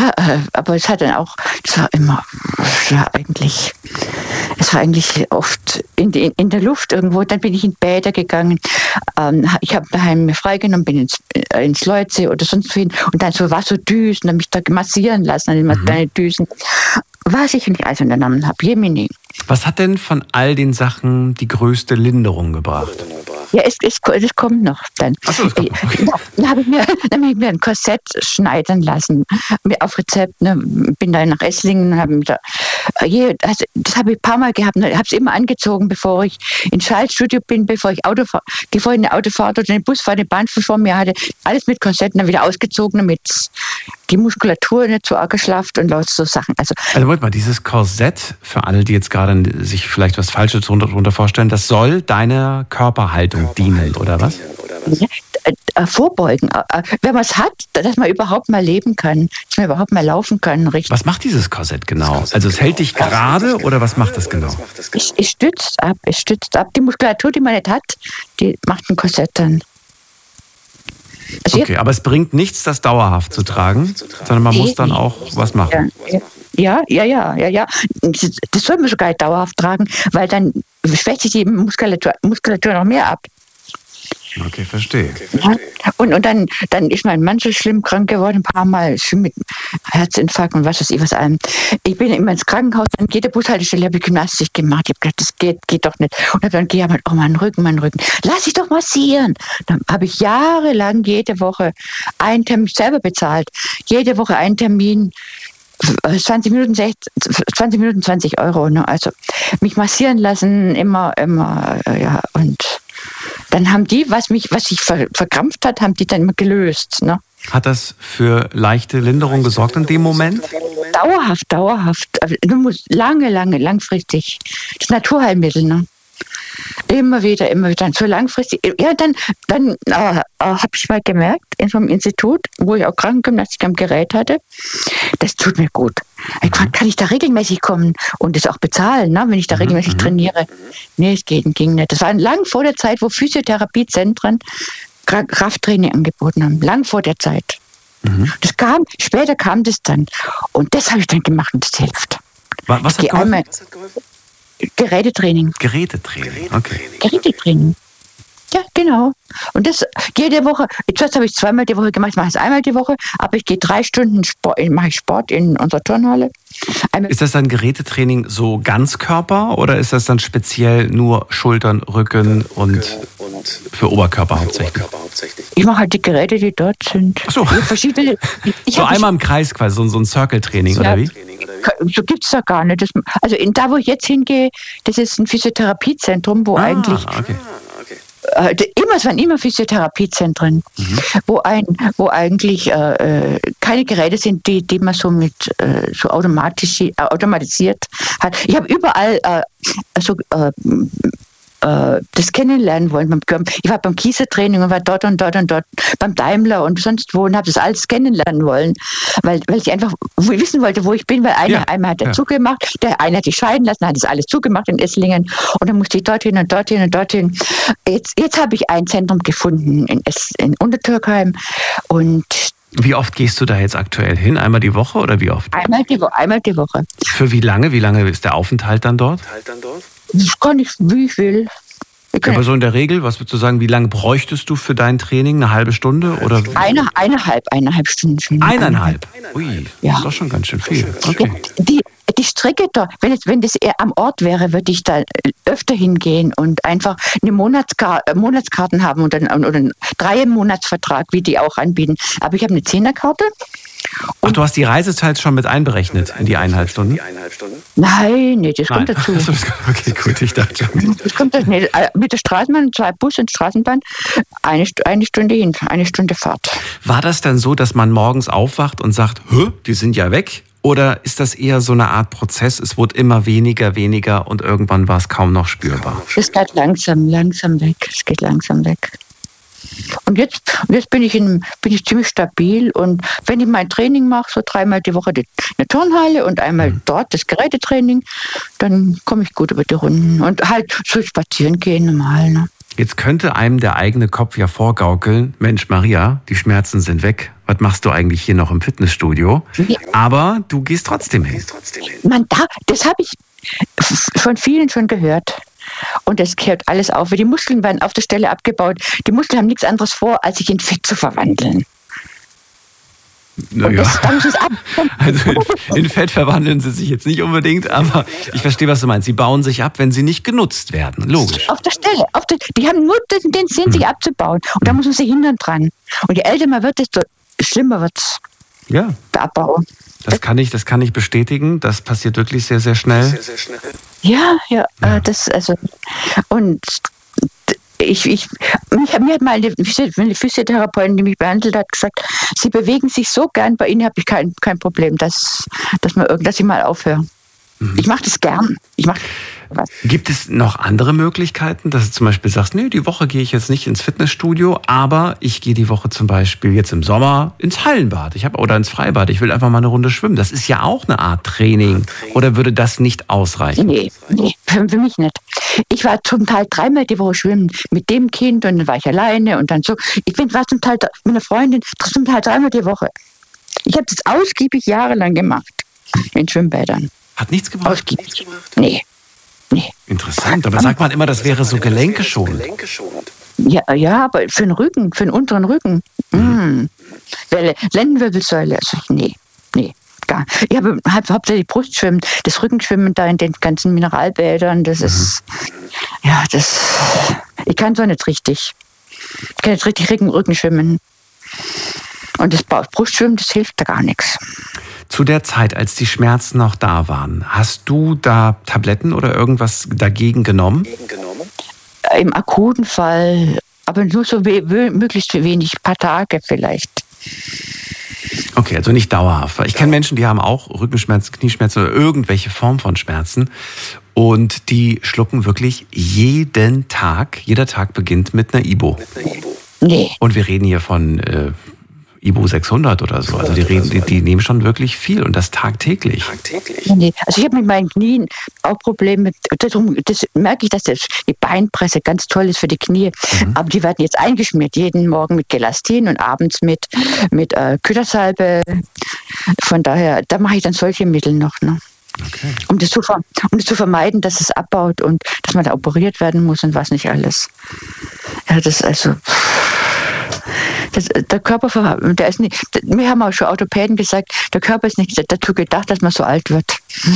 Ja, aber es hat dann auch, es war eigentlich oft in der Luft irgendwo. Dann bin ich in Bäder gegangen. Ich habe daheim mir freigenommen, bin ins Leutsee oder sonst wohin. Und dann so Wasserdüsen, habe mich da massieren lassen an den kleinen Düsen. Was ich nicht alles unternommen habe, Jemini. Was hat denn von all den Sachen die größte Linderung gebracht? Ja, es kommt noch dann. Ach so, das kommt noch. Okay. Dann habe ich mir ein Korsett schneidern lassen, auf Rezept. Ne, bin da nach Esslingen und habe mir das habe ich ein paar Mal gehabt. Ne, habe es immer angezogen, bevor ich ins Schaltstudio bin, bevor ich eine Autofahrt oder eine Busfahrt, eine Bahn vor mir hatte. Alles mit Korsetten dann wieder ausgezogen, damit die Muskulatur nicht so arg geschlafft und lauter so Sachen. Also Moment mal, dieses Korsett, für alle, die jetzt gerade sich vielleicht was Falsches darunter vorstellen, das soll deiner Körperhaltung dienen, oder was? Ja, vorbeugen. Wenn man es hat, dass man überhaupt mal leben kann, dass man überhaupt mal laufen kann. Richtig. Was macht dieses Korsett genau? Also es hält dich gerade oder was macht das genau? Es stützt ab. Die Muskulatur, die man nicht hat, die macht ein Korsett dann. Also okay, aber es bringt nichts, das dauerhaft zu tragen, sondern man muss dann auch was machen. Ja. Das soll man sogar dauerhaft tragen, weil dann schwächt sich die Muskulatur noch mehr ab. Okay, verstehe. Ja. Und dann ist mein Mann so schlimm krank geworden, ein paar Mal mit Herzinfarkt und was weiß ich was allem. Ich bin immer ins Krankenhaus, an jeder Bushaltestelle habe ich Gymnastik gemacht. Ich habe gedacht, das geht doch nicht. Und habe dann gedacht, oh, mein Rücken. Lass dich doch massieren. Dann habe ich jahrelang jede Woche einen Termin selber bezahlt. Jede Woche einen Termin. 20 Minuten 20 Euro. Ne? Also mich massieren lassen, immer, ja. Und dann haben die, was sich verkrampft hat, haben die dann immer gelöst. Ne? Hat das für leichte Linderung gesorgt in dem Moment? Dauerhaft. Du musst langfristig. Das Naturheilmittel, ne? Immer wieder. So langfristig. Ja, dann habe ich mal gemerkt, in so einem Institut, wo ich auch Krankengymnastik am Gerät hatte, das tut mir gut. Ich frage, kann ich da regelmäßig kommen und das auch bezahlen, ne, wenn ich da regelmäßig trainiere? Nee, es ging nicht. Das war lang vor der Zeit, wo Physiotherapiezentren Krafttraining angeboten haben. Lang vor der Zeit. Später kam das dann. Und das habe ich dann gemacht und das hilft. Was hat geholfen? Gerätetraining, okay. Gerätetraining. Ja, genau. Und das jede Woche. Zuerst habe ich zweimal die Woche gemacht, ich mache es einmal die Woche, aber ich gehe 3 Stunden Sport in unserer Turnhalle. Ist das dann Gerätetraining so Ganzkörper oder ist das dann speziell nur Schultern, Rücken und für Oberkörper hauptsächlich? Ich mache halt die Geräte, die dort sind. Ach so. Verschiedene. So einmal im Kreis quasi, so ein Circle-Training, oder wie? So gibt es da gar nicht. Da, wo ich jetzt hingehe, das ist ein Physiotherapiezentrum, wo eigentlich... Okay. Es waren immer Physiotherapiezentren, wo eigentlich keine Geräte sind, die man so mit so automatisiert hat. Ich habe überall das kennenlernen wollen. Ich war beim Kiesertraining und war dort und dort beim Daimler und sonst wo und habe das alles kennenlernen wollen, weil ich einfach wissen wollte, wo ich bin, weil einmal hat er zugemacht, der eine hat sich scheiden lassen, hat das alles zugemacht in Esslingen und dann musste ich dorthin und dorthin und dorthin. Jetzt habe ich ein Zentrum gefunden in Untertürkheim und wie oft gehst du da jetzt aktuell hin? Einmal die Woche oder wie oft? Einmal die Woche. Für wie lange? Wie lange ist der Aufenthalt dann dort? Das kann ich, wie ich will. Aber so in der Regel, was würdest du sagen, wie lange bräuchtest du für dein Training? Eine halbe Stunde? Oder? Eineinhalb Stunden. Eineinhalb? Ui, ja. Das ist doch schon ganz schön viel. Okay. Die Strecke da, wenn das eher am Ort wäre, würde ich da öfter hingehen und einfach eine Monatskarten haben oder einen 3-Monats-Vertrag, wie die auch anbieten. Aber ich habe eine 10er-Karte. Ach, du hast die Reisezeit schon mit einberechnet in die 1,5 Stunden? Nein, das kommt dazu. Okay, gut, ich dachte schon. Das kommt dazu. Nee, mit der Straßenbahn, 2 Bus und Straßenbahn, eine Stunde hin, 1 Stunde Fahrt. War das dann so, dass man morgens aufwacht und sagt, die sind ja weg? Oder ist das eher so eine Art Prozess, es wurde immer weniger und irgendwann war es kaum noch spürbar? Es geht langsam weg. Und jetzt bin ich ziemlich stabil und wenn ich mein Training mache, so 3-mal die Woche eine Turnhalle und einmal dort das Gerätetraining, dann komme ich gut über die Runden und halt so spazieren gehen normal. Ne? Jetzt könnte einem der eigene Kopf ja vorgaukeln, Mensch Maria, die Schmerzen sind weg, was machst du eigentlich hier noch im Fitnessstudio? Ja. Aber du gehst trotzdem hin. Das habe ich von vielen schon gehört. Und es kehrt alles auf. Die Muskeln werden auf der Stelle abgebaut. Die Muskeln haben nichts anderes vor, als sich in Fett zu verwandeln. Naja. Also in Fett verwandeln sie sich jetzt nicht unbedingt, aber ich verstehe, was du meinst. Sie bauen sich ab, wenn sie nicht genutzt werden. Logisch. Auf der Stelle. Die haben nur den Sinn, sich abzubauen. Und da muss man sich hindern dran. Und je älter man wird, desto schlimmer wird es. Ja. Der Abbau. Das kann ich bestätigen. Das passiert wirklich sehr, sehr schnell. Ja. Und mir hat mal eine Physiotherapeutin, die mich behandelt hat, gesagt, Sie bewegen sich so gern, bei Ihnen habe ich kein Problem, dass ich mal aufhöre. Ich mache das gern. Gibt es noch andere Möglichkeiten, dass du zum Beispiel sagst, nee, die Woche gehe ich jetzt nicht ins Fitnessstudio, aber ich gehe die Woche zum Beispiel jetzt im Sommer ins Hallenbad oder ins Freibad. Ich will einfach mal eine Runde schwimmen. Das ist ja auch eine Art Training. Oder würde das nicht ausreichen? Nee, für mich nicht. Ich war zum Teil 3-mal die Woche schwimmen mit dem Kind und dann war ich alleine und dann so. War zum Teil mit einer Freundin zum Teil 3-mal die Woche. Ich habe das ausgiebig jahrelang gemacht in Schwimmbädern. Hat nichts gebracht? Ausgiebig. Nee. Interessant, aber sagt man immer, das wäre so gelenkeschonend. Ja, aber für den Rücken, für den unteren Rücken. Lendenwirbelsäule, also nee. Gar. Ich habe hauptsächlich Brustschwimmen, das Rückenschwimmen da in den ganzen Mineralbädern, das ist, ich kann so nicht richtig. Ich kann nicht richtig Rücken schwimmen. Und das Brustschwimmen, das hilft da gar nichts. Zu der Zeit, als die Schmerzen noch da waren, hast du da Tabletten oder irgendwas dagegen genommen? Im akuten Fall, aber nur so möglichst wenig, ein paar Tage vielleicht. Okay, also nicht dauerhaft. Ich kenne Menschen, die haben auch Rückenschmerzen, Knieschmerzen oder irgendwelche Form von Schmerzen und die schlucken wirklich jeden Tag. Jeder Tag beginnt mit einer Ibo. Nee. Und wir reden hier von Ibo 600 oder so. Also die nehmen schon wirklich viel und das tagtäglich. Nee. Also ich habe mit meinen Knien auch Probleme. Das merke ich, dass die Beinpresse ganz toll ist für die Knie. Aber die werden jetzt eingeschmiert, jeden Morgen mit Gelastin und abends mit Küttersalbe. Von daher, da mache ich dann solche Mittel noch. Ne? Okay. Um das zu vermeiden, dass es abbaut und dass man da operiert werden muss und was nicht alles. Ja, das also... Der Körper, der ist nicht, mir haben auch schon Orthopäden gesagt, der Körper ist nicht dazu gedacht, dass man so alt wird.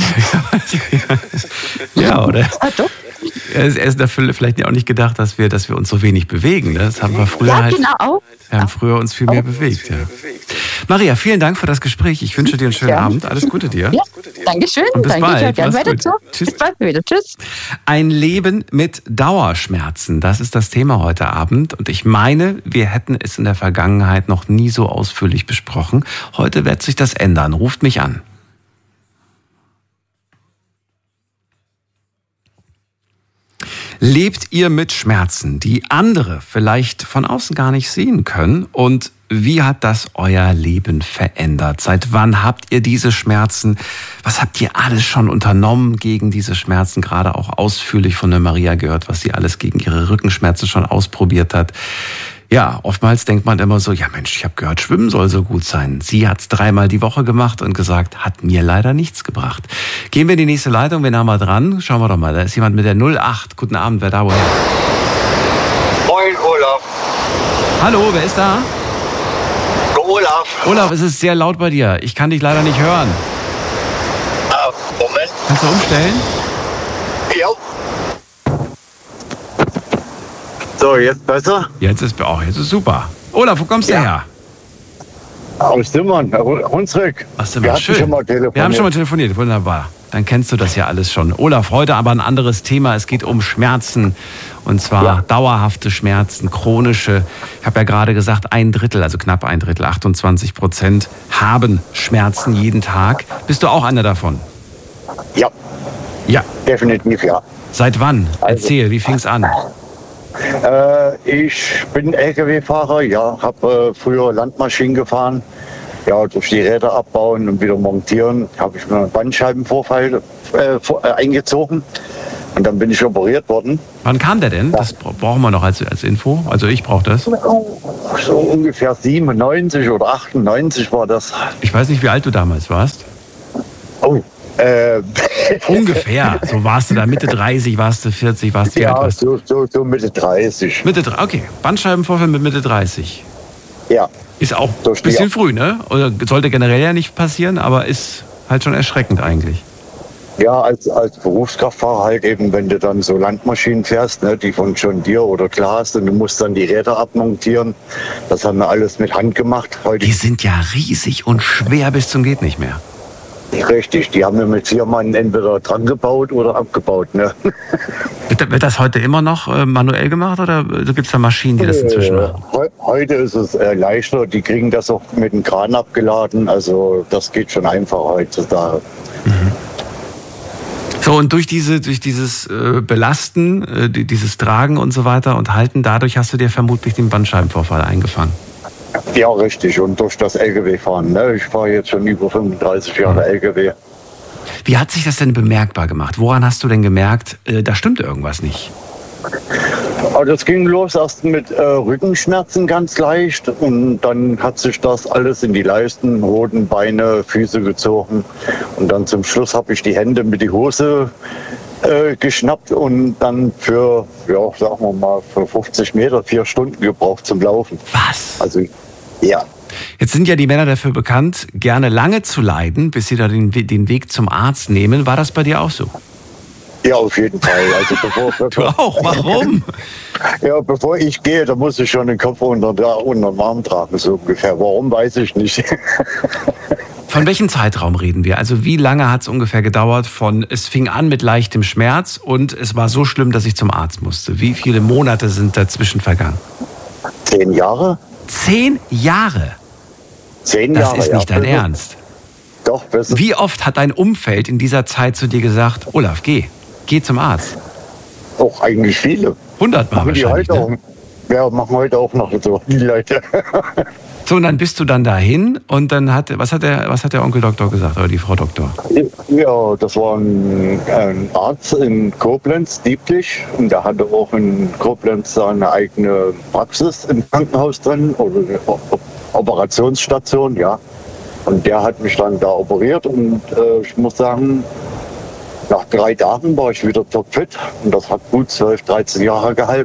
Ja, oder? Er ist dafür vielleicht auch nicht gedacht, dass wir uns so wenig bewegen. Das haben wir früher Wir haben früher uns viel mehr bewegt. Ja. Maria, vielen Dank für das Gespräch. Ich wünsche dir einen schönen Abend. Alles Gute dir. Ja, Dankeschön. Und bis bald. Tschüss. Bis bald wieder. Tschüss. Ein Leben mit Dauerschmerzen. Das ist das Thema heute Abend. Und ich meine, wir hätten es in der Vergangenheit noch nie so ausführlich besprochen. Heute wird sich das ändern. Ruft mich an. Lebt ihr mit Schmerzen, die andere vielleicht von außen gar nicht sehen können? Und wie hat das euer Leben verändert? Seit wann habt ihr diese Schmerzen? Was habt ihr alles schon unternommen gegen diese Schmerzen? Gerade auch ausführlich von der Maria gehört, was sie alles gegen ihre Rückenschmerzen schon ausprobiert hat. Ja, oftmals denkt man immer so, ja Mensch, ich habe gehört, Schwimmen soll so gut sein. Sie hat es 3-mal die Woche gemacht und gesagt, hat mir leider nichts gebracht. Gehen wir in die nächste Leitung, wen haben wir dran? Schauen wir doch mal, da ist jemand mit der 08. Guten Abend, wer da woher? Moin, Olaf. Hallo, wer ist da? Olaf. Olaf, es ist sehr laut bei dir. Ich kann dich leider nicht hören. Moment. Kannst du umstellen? Ja. So, jetzt besser? Jetzt ist super. Olaf, wo kommst du her? Aus Simmern, Hunsrück. Aus Simmern, schön. Wir haben schon mal telefoniert, wunderbar. Dann kennst du das ja alles schon. Olaf, heute aber ein anderes Thema. Es geht um Schmerzen. Und zwar dauerhafte Schmerzen, chronische. Ich habe ja gerade gesagt, 1/3, also knapp 1/3, 28% haben Schmerzen jeden Tag. Bist du auch einer davon? Ja. Ja. Definitiv, ja. Seit wann? Erzähl, wie fing's an? Ich bin LKW-Fahrer, ja, habe früher Landmaschinen gefahren. Ja, durch die Räder abbauen und wieder montieren, habe ich mir einen Bandscheibenvorfall eingezogen. Und dann bin ich operiert worden. Wann kam der denn? Das brauchen wir noch als Info. Also ich brauche das. So ungefähr 97 oder 98 war das. Ich weiß nicht, wie alt du damals warst. Oh, Ungefähr. So warst du da Mitte 30, warst du 40, warst du wie alt ja, warst du? so Mitte 30. Okay, Bandscheibenvorfall mit Mitte 30. Ja. Ist auch ein bisschen früh, ne? Oder sollte generell ja nicht passieren, aber ist halt schon erschreckend eigentlich. Ja, als Berufskraftfahrer halt eben, wenn du dann so Landmaschinen fährst, ne, die von John Deere oder Glas, und du musst dann die Räder abmontieren. Das haben wir alles mit Hand gemacht. Heute Die sind ja riesig und schwer bis zum geht nicht mehr. richtig, die haben wir mit Ziermann entweder dran gebaut oder abgebaut. Ne? Wird das heute immer noch manuell gemacht oder gibt es da Maschinen, die das inzwischen machen? Heute ist es leichter, die kriegen das auch mit dem Kran abgeladen, also das geht schon einfacher heutzutage. Mhm. So, und durch dieses Belasten, dieses Tragen und so weiter und Halten, dadurch hast du dir vermutlich den Bandscheibenvorfall eingefangen. Ja, richtig. Und durch das LKW-Fahren. Ne? Ich fahre jetzt schon über 35 Jahre LKW. Wie hat sich das denn bemerkbar gemacht? Woran hast du denn gemerkt, da stimmt irgendwas nicht? Also das ging los erst mit Rückenschmerzen ganz leicht. Und dann hat sich das alles in die Leisten, Hoden, Beine, Füße gezogen. Und dann zum Schluss habe ich die Hände mit die Hose geschnappt und dann für, ja, sagen wir mal, für 50 Meter 4 Stunden gebraucht zum Laufen. Was? Also, ja. Jetzt sind ja die Männer dafür bekannt, gerne lange zu leiden, bis sie da den Weg zum Arzt nehmen. War das bei dir auch so? Ja, auf jeden Fall. Also Du auch? Warum? Ja, bevor ich gehe, da muss ich schon den Kopf unter den Arm tragen, so ungefähr. Warum, weiß ich nicht. Von welchem Zeitraum reden wir? Also wie lange hat es ungefähr gedauert von es fing an mit leichtem Schmerz und es war so schlimm, dass ich zum Arzt musste? Wie viele Monate sind dazwischen vergangen? 10 Jahre? 10 Jahre? 10 Das Jahre, ist nicht ja. dein Ernst. Doch, besser. Wie oft hat dein Umfeld in dieser Zeit zu dir gesagt, Olaf, geh zum Arzt? Auch eigentlich viele. 100 Mal Machen die wahrscheinlich, heute ne? auch. Ja, machen heute auch noch so, die Leute. So, und dann bist du dann dahin und dann was hat der Onkel Doktor gesagt oder die Frau Doktor? Ja, das war ein Arzt in Koblenz, Dieblich. Und der hatte auch in Koblenz seine eigene Praxis im Krankenhaus drin, oder eine Operationsstation, ja. Und der hat mich dann da operiert und ich muss sagen, nach 3 Tagen war ich wieder topfit und das hat gut 12, 13 Jahre gehalten.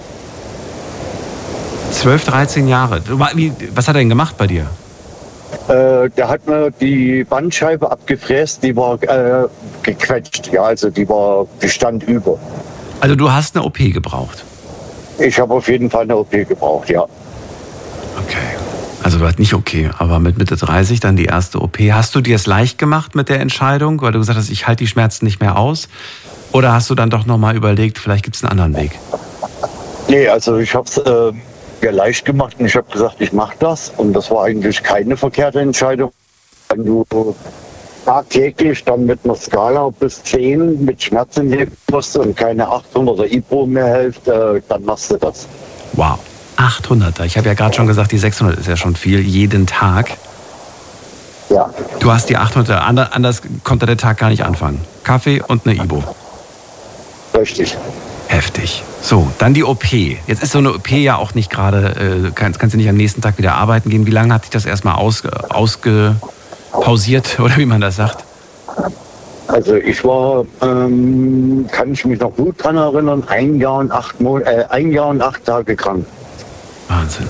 12, 13 Jahre. Was hat er denn gemacht bei dir? Der hat mir die Bandscheibe abgefräst, die war gequetscht, ja, also die stand über. Also du hast eine OP gebraucht? Ich habe auf jeden Fall eine OP gebraucht, ja. Okay. Also du hast nicht okay, aber mit Mitte 30 dann die erste OP. Hast du dir es leicht gemacht mit der Entscheidung, weil du gesagt hast, ich halte die Schmerzen nicht mehr aus? Oder hast du dann doch nochmal überlegt, vielleicht gibt es einen anderen Weg? Nee, also ich habe es mir leicht gemacht und ich habe gesagt, ich mache das. Und das war eigentlich keine verkehrte Entscheidung. Wenn du tagtäglich dann mit einer Skala bis 10 mit Schmerzen leben musst und keine 800er Ibu mehr hilft, dann machst du das. Wow. 800er. Ich habe ja gerade schon gesagt, die 600 ist ja schon viel, jeden Tag. Ja. Du hast die 800er, anders konnte der Tag gar nicht anfangen. Kaffee und eine Ibo. Richtig. Heftig. So, dann die OP. Jetzt ist so eine OP ja auch nicht gerade, kannst du nicht am nächsten Tag wieder arbeiten gehen. Wie lange hat dich das erstmal ausgepausiert, oder wie man das sagt? Also ich war, kann ich mich noch gut dran erinnern, 1 Jahr und 8 Tage krank. Wahnsinn.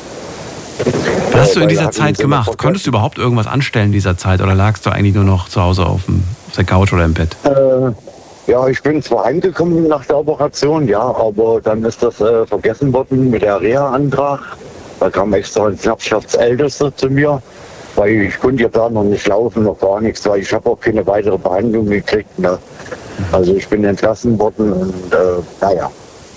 Was hast du in dieser Zeit gemacht? Konntest du überhaupt irgendwas anstellen in dieser Zeit oder lagst du eigentlich nur noch zu Hause auf der Couch oder im Bett? Ja, ich bin zwar heimgekommen nach der Operation, ja, aber dann ist das vergessen worden mit der Reha-Antrag. Da kam extra ein Knappschaftsältester zu mir, weil ich konnte ja da noch nicht laufen, noch gar nichts, weil ich habe auch keine weitere Behandlung gekriegt. Ne? Also ich bin entlassen worden und naja.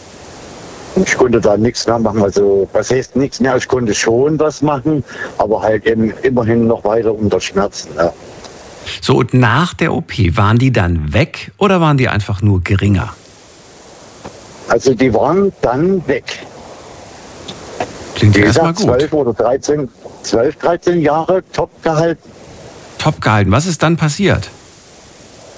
Ich konnte da nichts mehr machen, also was heißt nichts mehr, ich konnte schon was machen, aber halt eben immerhin noch weiter unter Schmerzen. Ja. So, und nach der OP, waren die dann weg oder waren die einfach nur geringer? Also die waren dann weg. Klingt ja erstmal gut. 12, 13 Jahre top gehalten. Top gehalten. Was ist dann passiert?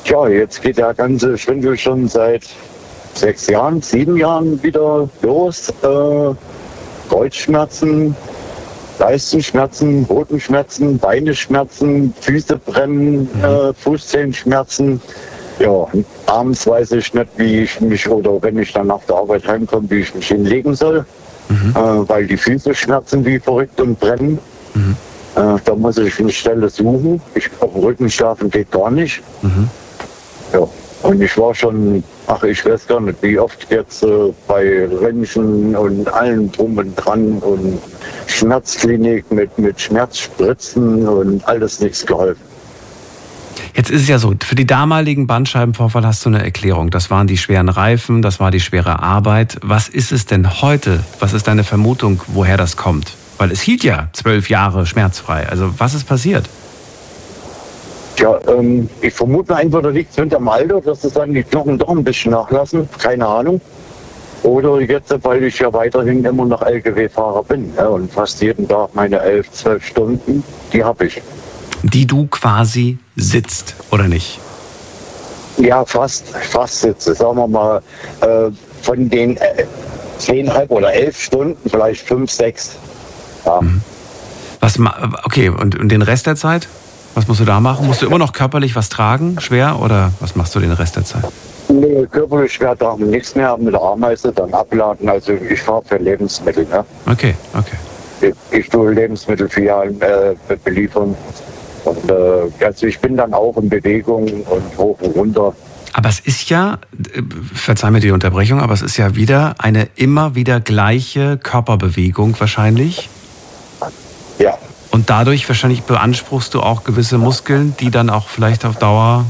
Tja, jetzt geht der ganze Schwindel schon seit 6 Jahren, 7 Jahren wieder los. Kreuzschmerzen, Leistenschmerzen, Bodenschmerzen, Beineschmerzen, Füße brennen, Fußzehenschmerzen. Ja, abends weiß ich nicht, wie ich mich, oder wenn ich dann nach der Arbeit heimkomme, wie ich mich hinlegen soll, weil die Füße schmerzen wie verrückt und brennen. Da muss ich eine Stelle suchen. Auf dem Rücken schlafen geht gar nicht. Ja. Und ich war schon, ich weiß gar nicht, wie oft jetzt bei Röntgen und allem drum und dran und Schmerzklinik mit Schmerzspritzen und alles nichts geholfen. Jetzt ist es ja so, für die damaligen Bandscheibenvorfall hast du eine Erklärung. Das waren die schweren Reifen, das war die schwere Arbeit. Was ist es denn heute? Was ist deine Vermutung, woher das kommt? Weil es hielt ja 12 Jahre schmerzfrei. Also was ist passiert? Tja, ich vermute einfach, da liegt es am Alter, dass es dann die Knochen doch ein bisschen nachlassen. Keine Ahnung. Oder jetzt, weil ich ja weiterhin immer noch LKW-Fahrer bin. Ja, und fast jeden Tag meine 11, 12 Stunden, die habe ich. Die du quasi sitzt, oder nicht? Ja, fast sitze. Sagen wir mal, von den 10,5 oder 11 Stunden, vielleicht 5, 6. Ja. Okay, und den Rest der Zeit? Was musst du da machen? Musst du immer noch körperlich was tragen, schwer, oder was machst du den Rest der Zeit? Nee, körperlich schwer darf man nichts mehr, mit der Ameise dann abladen. Also ich fahre für Lebensmittel. Ne? Okay. Ich tue Lebensmittel für Jahre beliefern. Und also ich bin dann auch in Bewegung und hoch und runter. Aber es ist ja, verzeih mir die Unterbrechung, aber es ist ja wieder eine immer wieder gleiche Körperbewegung wahrscheinlich. Ja. Und dadurch wahrscheinlich beanspruchst du auch gewisse Muskeln, die dann auch vielleicht auf Dauer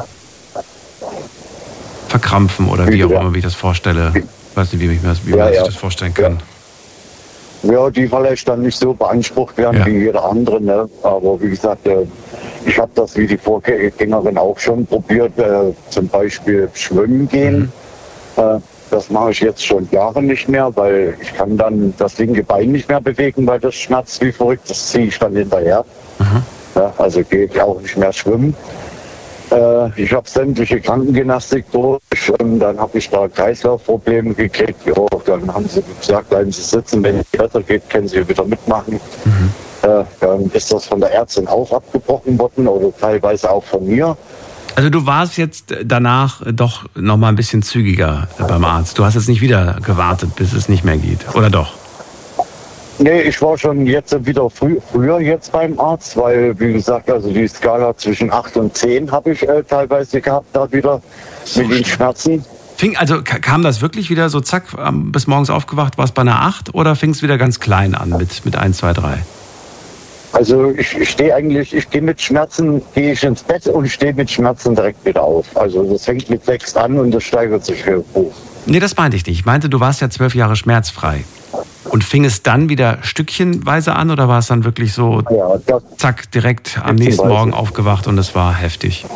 verkrampfen oder wie auch immer, wie ich das vorstelle. Ich weiß nicht, wie man sich das vorstellen kann. Ja, die vielleicht dann nicht so beansprucht werden wie jeder andere. Ne? Aber wie gesagt, ich habe das wie die Vorgängerin auch schon probiert. Zum Beispiel schwimmen gehen. Das mache ich jetzt schon Jahre nicht mehr, weil ich kann dann das linke Bein nicht mehr bewegen, weil das schmerzt wie verrückt. Das ziehe ich dann hinterher. Ja, also gehe ich auch nicht mehr schwimmen. Ich habe sämtliche Krankengymnastik durch und dann habe ich da Kreislaufprobleme gekriegt. Ja, dann haben sie gesagt, bleiben Sie sitzen, wenn es besser geht, können Sie wieder mitmachen. Dann ist das von der Ärztin auch abgebrochen worden oder teilweise auch von mir. Also du warst jetzt danach doch noch mal ein bisschen zügiger beim Arzt. Du hast jetzt nicht wieder gewartet, bis es nicht mehr geht, oder doch? Nee, ich war schon jetzt wieder früher jetzt beim Arzt, weil, wie gesagt, also die Skala zwischen 8 und 10 habe ich teilweise gehabt, da wieder so mit den Schmerzen. Kam das wirklich wieder so zack, bis morgens aufgewacht, war es bei einer 8 oder fing es wieder ganz klein an mit 1, 2, 3? Also ich gehe mit Schmerzen, gehe ich ins Bett und stehe mit Schmerzen direkt wieder auf. Also das fängt mit 6 an und das steigert sich hoch. Nee, das meinte ich nicht. Ich meinte, du warst ja 12 Jahre schmerzfrei. Und fing es dann wieder stückchenweise an oder war es dann wirklich so, zack, direkt am nächsten Morgen aufgewacht und es war heftig?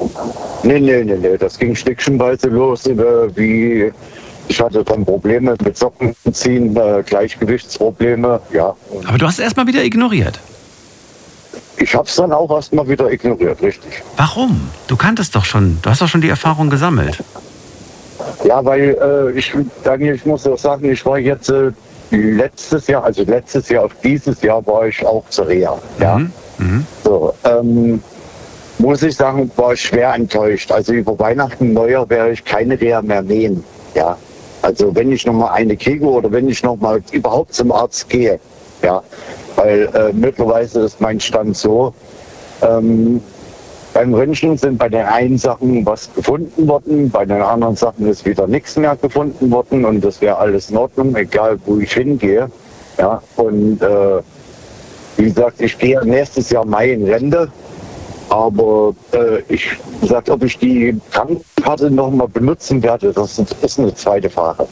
Nee, das ging stückchenweise los, ich hatte dann Probleme mit Socken ziehen, Gleichgewichtsprobleme, ja. Aber du hast es erstmal wieder ignoriert? Ich habe es dann auch erstmal wieder ignoriert, richtig. Warum? Du kanntest doch schon, du hast doch schon die Erfahrung gesammelt. Ja, weil ich muss auch sagen, ich war jetzt letztes Jahr auf dieses Jahr war ich auch zur Reha. Ja. So, muss ich sagen, war ich schwer enttäuscht. Also über Weihnachten, Neujahr werde ich keine Reha mehr nähen. Ja. Also wenn ich nochmal eine kriege oder wenn ich nochmal überhaupt zum Arzt gehe. Ja. Weil mittlerweile ist mein Stand so, beim Röntgen sind bei den einen Sachen was gefunden worden, bei den anderen Sachen ist wieder nichts mehr gefunden worden und das wäre alles in Ordnung, egal wo ich hingehe. Ja, und wie gesagt, ich gehe nächstes Jahr Mai in Rente, aber ob ich die Krankenkarte nochmal benutzen werde, das ist eine zweite Frage.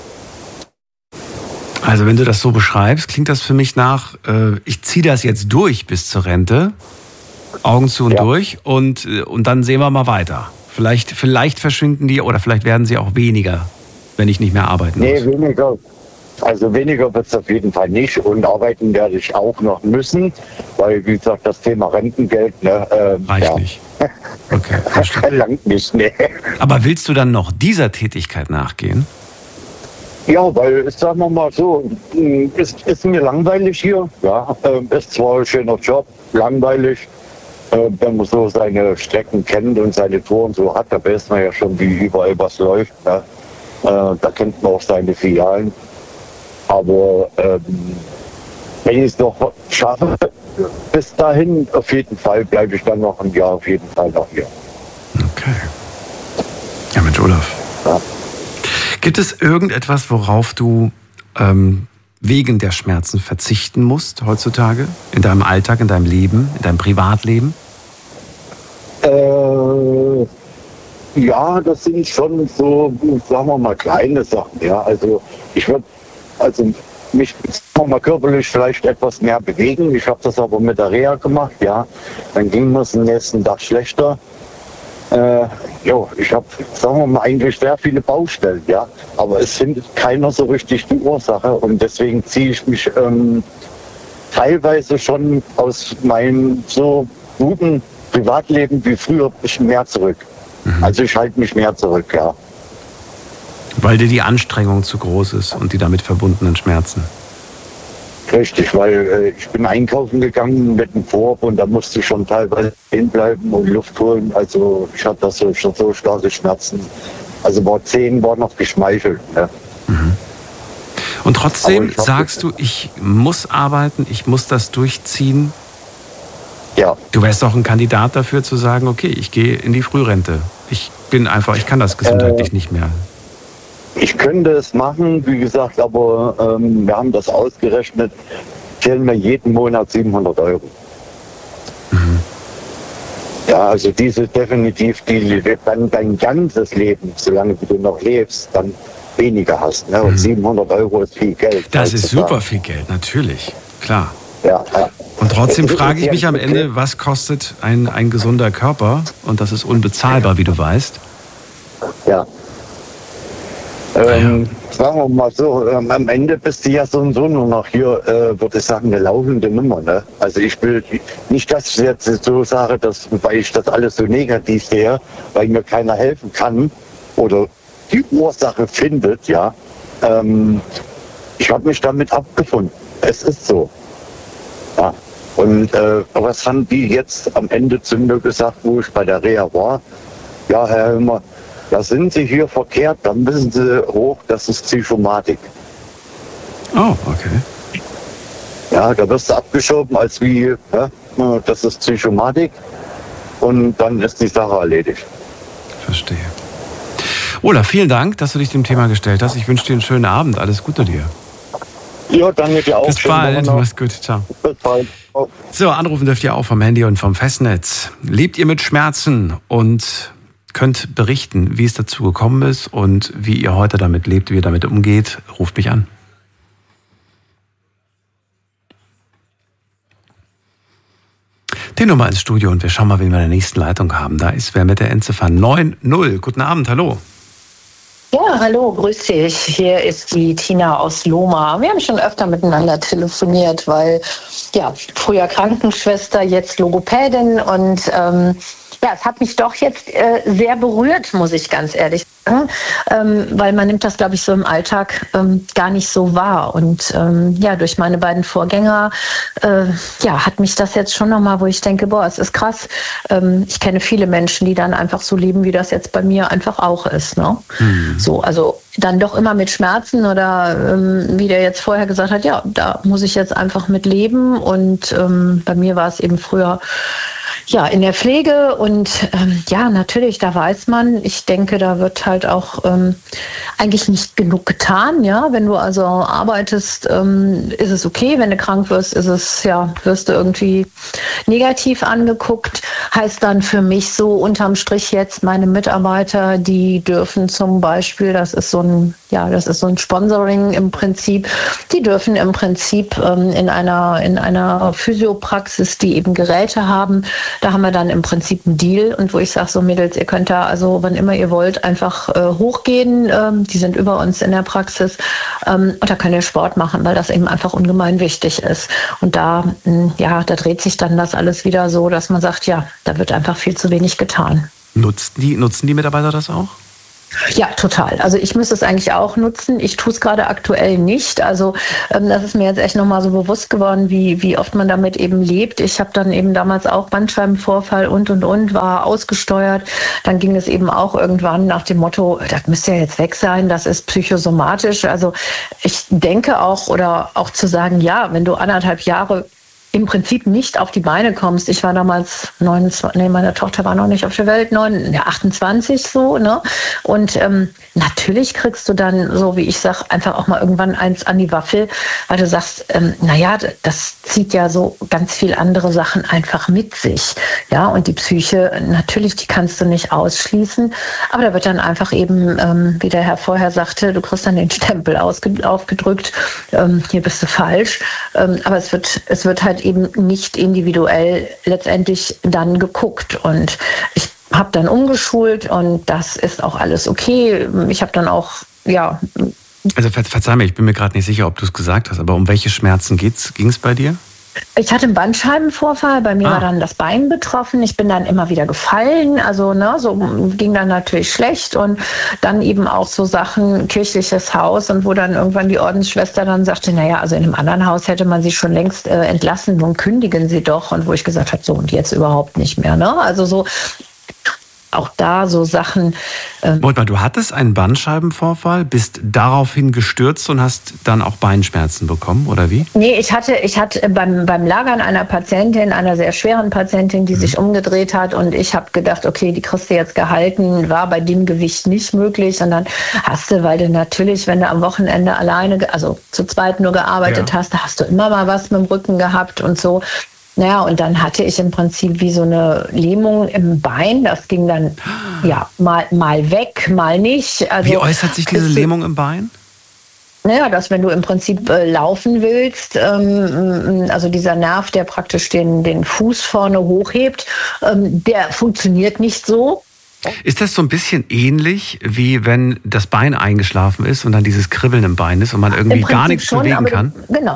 Also wenn du das so beschreibst, klingt das für mich nach, ich ziehe das jetzt durch bis zur Rente. Augen zu und durch und dann sehen wir mal weiter. Vielleicht verschwinden die oder vielleicht werden sie auch weniger, wenn ich nicht mehr arbeiten muss. Nee, weniger. Also weniger wird es auf jeden Fall nicht und arbeiten werde ich auch noch müssen, weil wie gesagt das Thema Rentengeld reicht nicht. Okay, verstehe. Langt nicht, ne. Aber willst du dann noch dieser Tätigkeit nachgehen? Ja, weil, sagen wir mal so, es ist mir langweilig hier. Ja, ist zwar ein schöner Job, langweilig. Wenn man so seine Strecken kennt und seine Touren so hat, da weiß man ja schon, wie überall was läuft. Ne? Da kennt man auch seine Filialen. Aber wenn ich es noch schaffe, bis dahin, auf jeden Fall bleibe ich dann noch ein Jahr auf jeden Fall noch hier. Okay. Ja, Mensch, Olaf. Ja. Gibt es irgendetwas, worauf du wegen der Schmerzen verzichten musst heutzutage? In deinem Alltag, in deinem Leben, in deinem Privatleben? Ja, das sind schon so, sagen wir mal, kleine Sachen. Ja, also ich würde mich mal körperlich vielleicht etwas mehr bewegen. Ich habe das aber mit der Reha gemacht. Ja, dann ging mir es am nächsten Tag schlechter. Ich habe, sagen wir mal, eigentlich sehr viele Baustellen, ja, aber es findet keiner so richtig die Ursache und deswegen ziehe ich mich teilweise schon aus meinem so guten Privatleben wie früher ein bisschen mehr zurück. Also ich halte mich mehr zurück, ja. Weil dir die Anstrengung zu groß ist und die damit verbundenen Schmerzen. Richtig, weil ich bin einkaufen gegangen mit dem Korb und da musste ich schon teilweise hinbleiben und Luft holen. Also ich hatte das schon so starke Schmerzen. Also bei 10 war noch geschmeichelt. Ne? Mhm. Und trotzdem sagst du, ich muss arbeiten, ich muss das durchziehen. Ja. Du wärst doch ein Kandidat dafür zu sagen, okay, ich gehe in die Frührente. Ich kann das gesundheitlich nicht mehr. Ich könnte es machen, wie gesagt, aber wir haben das ausgerechnet, zählen wir jeden Monat 700 Euro. Mhm. Ja, also diese definitiv, die dann dein ganzes Leben, solange du noch lebst, dann weniger hast. Ne? Und 700 Euro ist viel Geld. Das ist super viel Geld, natürlich, klar. Ja. Und trotzdem frage ich mich am Ende, was kostet ein gesunder Körper? Und das ist unbezahlbar, wie du weißt. Ja. Sagen wir mal so, am Ende bist du ja so und so nur noch hier, würde ich sagen, eine laufende Nummer. Ne? Also ich will nicht, dass ich jetzt so sage, weil ich das alles so negativ sehe, weil mir keiner helfen kann oder die Ursache findet, ja. Ich habe mich damit abgefunden. Es ist so. Ja. Und was haben die jetzt am Ende zu mir gesagt, wo ich bei der Reha war? Ja, Herr Hillmer, da sind Sie hier verkehrt, dann müssen Sie hoch, das ist Psychomatik. Oh, okay. Ja, da wirst du abgeschoben als wie, das ist Psychomatik und dann ist die Sache erledigt. Verstehe. Olaf, vielen Dank, dass du dich dem Thema gestellt hast. Ich wünsche dir einen schönen Abend. Alles Gute dir. Ja, danke dir auch. Bis bald. Mach's gut. Ciao. Bis bald. Oh. So, anrufen dürft ihr auch vom Handy und vom Festnetz. Lebt ihr mit Schmerzen und könnt berichten, wie es dazu gekommen ist und wie ihr heute damit lebt, wie ihr damit umgeht? Ruft mich an. Die Nummer ins Studio und wir schauen mal, wen wir in der nächsten Leitung haben. Da ist wer mit der Endziffer 90. Guten Abend, hallo. Ja, hallo, grüß dich. Hier ist die Tina aus Lohmar. Wir haben schon öfter miteinander telefoniert, weil ja, früher Krankenschwester, jetzt Logopädin und es hat mich doch jetzt sehr berührt, muss ich ganz ehrlich sagen, weil man nimmt das, glaube ich, so im Alltag gar nicht so wahr. Und durch meine beiden Vorgänger hat mich das jetzt schon nochmal, wo ich denke, es ist krass. Ich kenne viele Menschen, die dann einfach so leben, wie das jetzt bei mir einfach auch ist. Ne? Mhm. So, also dann doch immer mit Schmerzen oder wie der jetzt vorher gesagt hat, ja, da muss ich jetzt einfach mit leben. Und bei mir war es eben früher in der Pflege und natürlich, da weiß man, ich denke, da wird halt auch eigentlich nicht genug getan, ja, wenn du also arbeitest, ist es okay, wenn du krank wirst, wirst du irgendwie negativ angeguckt, heißt dann für mich so unterm Strich jetzt meine Mitarbeiter, die dürfen zum Beispiel, das ist so ein Sponsoring im Prinzip, die dürfen im Prinzip in einer Physiopraxis, die eben Geräte haben, Da haben wir dann im Prinzip einen Deal und wo ich sage, so Mädels, ihr könnt da also, wann immer ihr wollt, einfach hochgehen. Die sind über uns in der Praxis und da könnt ihr Sport machen, weil das eben einfach ungemein wichtig ist. Und da dreht sich dann das alles wieder so, dass man sagt, ja, da wird einfach viel zu wenig getan. Nutzen die Mitarbeiter das auch? Ja, total. Also ich müsste es eigentlich auch nutzen. Ich tue es gerade aktuell nicht. Also das ist mir jetzt echt nochmal so bewusst geworden, wie oft man damit eben lebt. Ich habe dann eben damals auch Bandscheibenvorfall und, war ausgesteuert. Dann ging es eben auch irgendwann nach dem Motto, das müsste ja jetzt weg sein, das ist psychosomatisch. Also ich denke auch, oder auch zu sagen, ja, wenn du 1,5 Jahre im Prinzip nicht auf die Beine kommst. Ich war damals 29, meine Tochter war noch nicht auf der Welt, 28 so, ne? Und natürlich kriegst du dann, so wie ich sag, einfach auch mal irgendwann eins an die Waffel, weil du sagst, das zieht ja so ganz viel andere Sachen einfach mit sich. Ja, und die Psyche, natürlich, die kannst du nicht ausschließen, aber da wird dann einfach eben, wie der Herr vorher sagte, du kriegst dann den Stempel aufgedrückt, hier bist du falsch. Aber es wird halt eben nicht individuell letztendlich dann geguckt. Und ich habe dann umgeschult und das ist auch alles okay. Ich habe dann auch, Also verzeih mir, ich bin mir gerade nicht sicher, ob du es gesagt hast, aber um welche Schmerzen ging es bei dir? Ich hatte einen Bandscheibenvorfall, bei mir war dann das Bein betroffen. Ich bin dann immer wieder gefallen, also so ging dann natürlich schlecht und dann eben auch so Sachen, kirchliches Haus und wo dann irgendwann die Ordensschwester dann sagte, also in einem anderen Haus hätte man sie schon längst entlassen, nun kündigen sie doch und wo ich gesagt habe, so und jetzt überhaupt nicht mehr, ne? Also so auch da so Sachen. Moment mal, du hattest einen Bandscheibenvorfall, bist daraufhin gestürzt und hast dann auch Beinschmerzen bekommen, oder wie? Nee, ich hatte beim Lagern einer Patientin, einer sehr schweren Patientin, die sich umgedreht hat und ich habe gedacht, okay, die kriegst du jetzt gehalten, war bei dem Gewicht nicht möglich und dann hast du, weil du natürlich, wenn du am Wochenende alleine, also zu zweit nur gearbeitet hast, da hast du immer mal was mit dem Rücken gehabt und so. Naja, und dann hatte ich im Prinzip wie so eine Lähmung im Bein. Das ging dann mal weg, mal nicht. Also, wie äußert sich diese Lähmung im Bein? Naja, dass wenn du im Prinzip laufen willst, also dieser Nerv, der praktisch den Fuß vorne hochhebt, der funktioniert nicht so. Ist das so ein bisschen ähnlich, wie wenn das Bein eingeschlafen ist und dann dieses Kribbeln im Bein ist und man irgendwie gar nichts bewegen kann?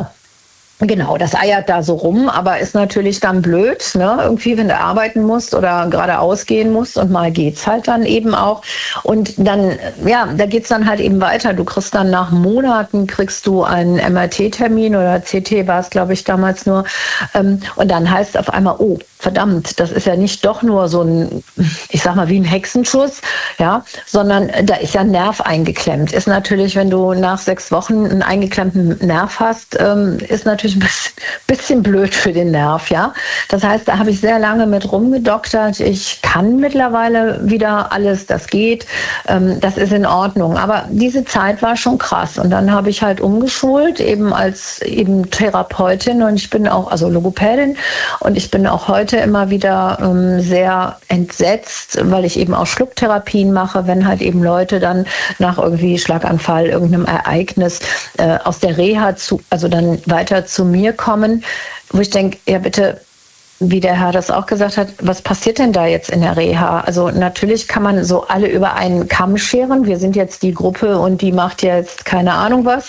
Genau, das eiert da so rum, aber ist natürlich dann blöd, ne? Irgendwie, wenn du arbeiten musst oder geradeaus gehen musst und mal geht's halt dann eben auch. Und dann, da geht's dann halt eben weiter. Du kriegst dann nach Monaten einen MRT-Termin oder CT war es, glaube ich, damals nur. Und dann heißt es auf einmal, oh, verdammt, das ist ja nicht doch nur so ein, ich sag mal, wie ein Hexenschuss, sondern da ist ja ein Nerv eingeklemmt. Ist natürlich, wenn du nach 6 Wochen einen eingeklemmten Nerv hast, ist natürlich ein bisschen blöd für den Nerv, ja. Das heißt, da habe ich sehr lange mit rumgedoktert. Ich kann mittlerweile wieder alles, das geht, das ist in Ordnung. Aber diese Zeit war schon krass. Und dann habe ich halt umgeschult, eben als Therapeutin und ich bin auch, also Logopädin und ich bin auch heute immer wieder sehr entsetzt, weil ich eben auch Schlucktherapien mache, wenn halt eben Leute dann nach irgendwie Schlaganfall, irgendeinem Ereignis aus der Reha dann weiter zu mir kommen, wo ich denke, ja bitte, wie der Herr das auch gesagt hat, was passiert denn da jetzt in der Reha? Also natürlich kann man so alle über einen Kamm scheren. Wir sind jetzt die Gruppe und die macht jetzt keine Ahnung was.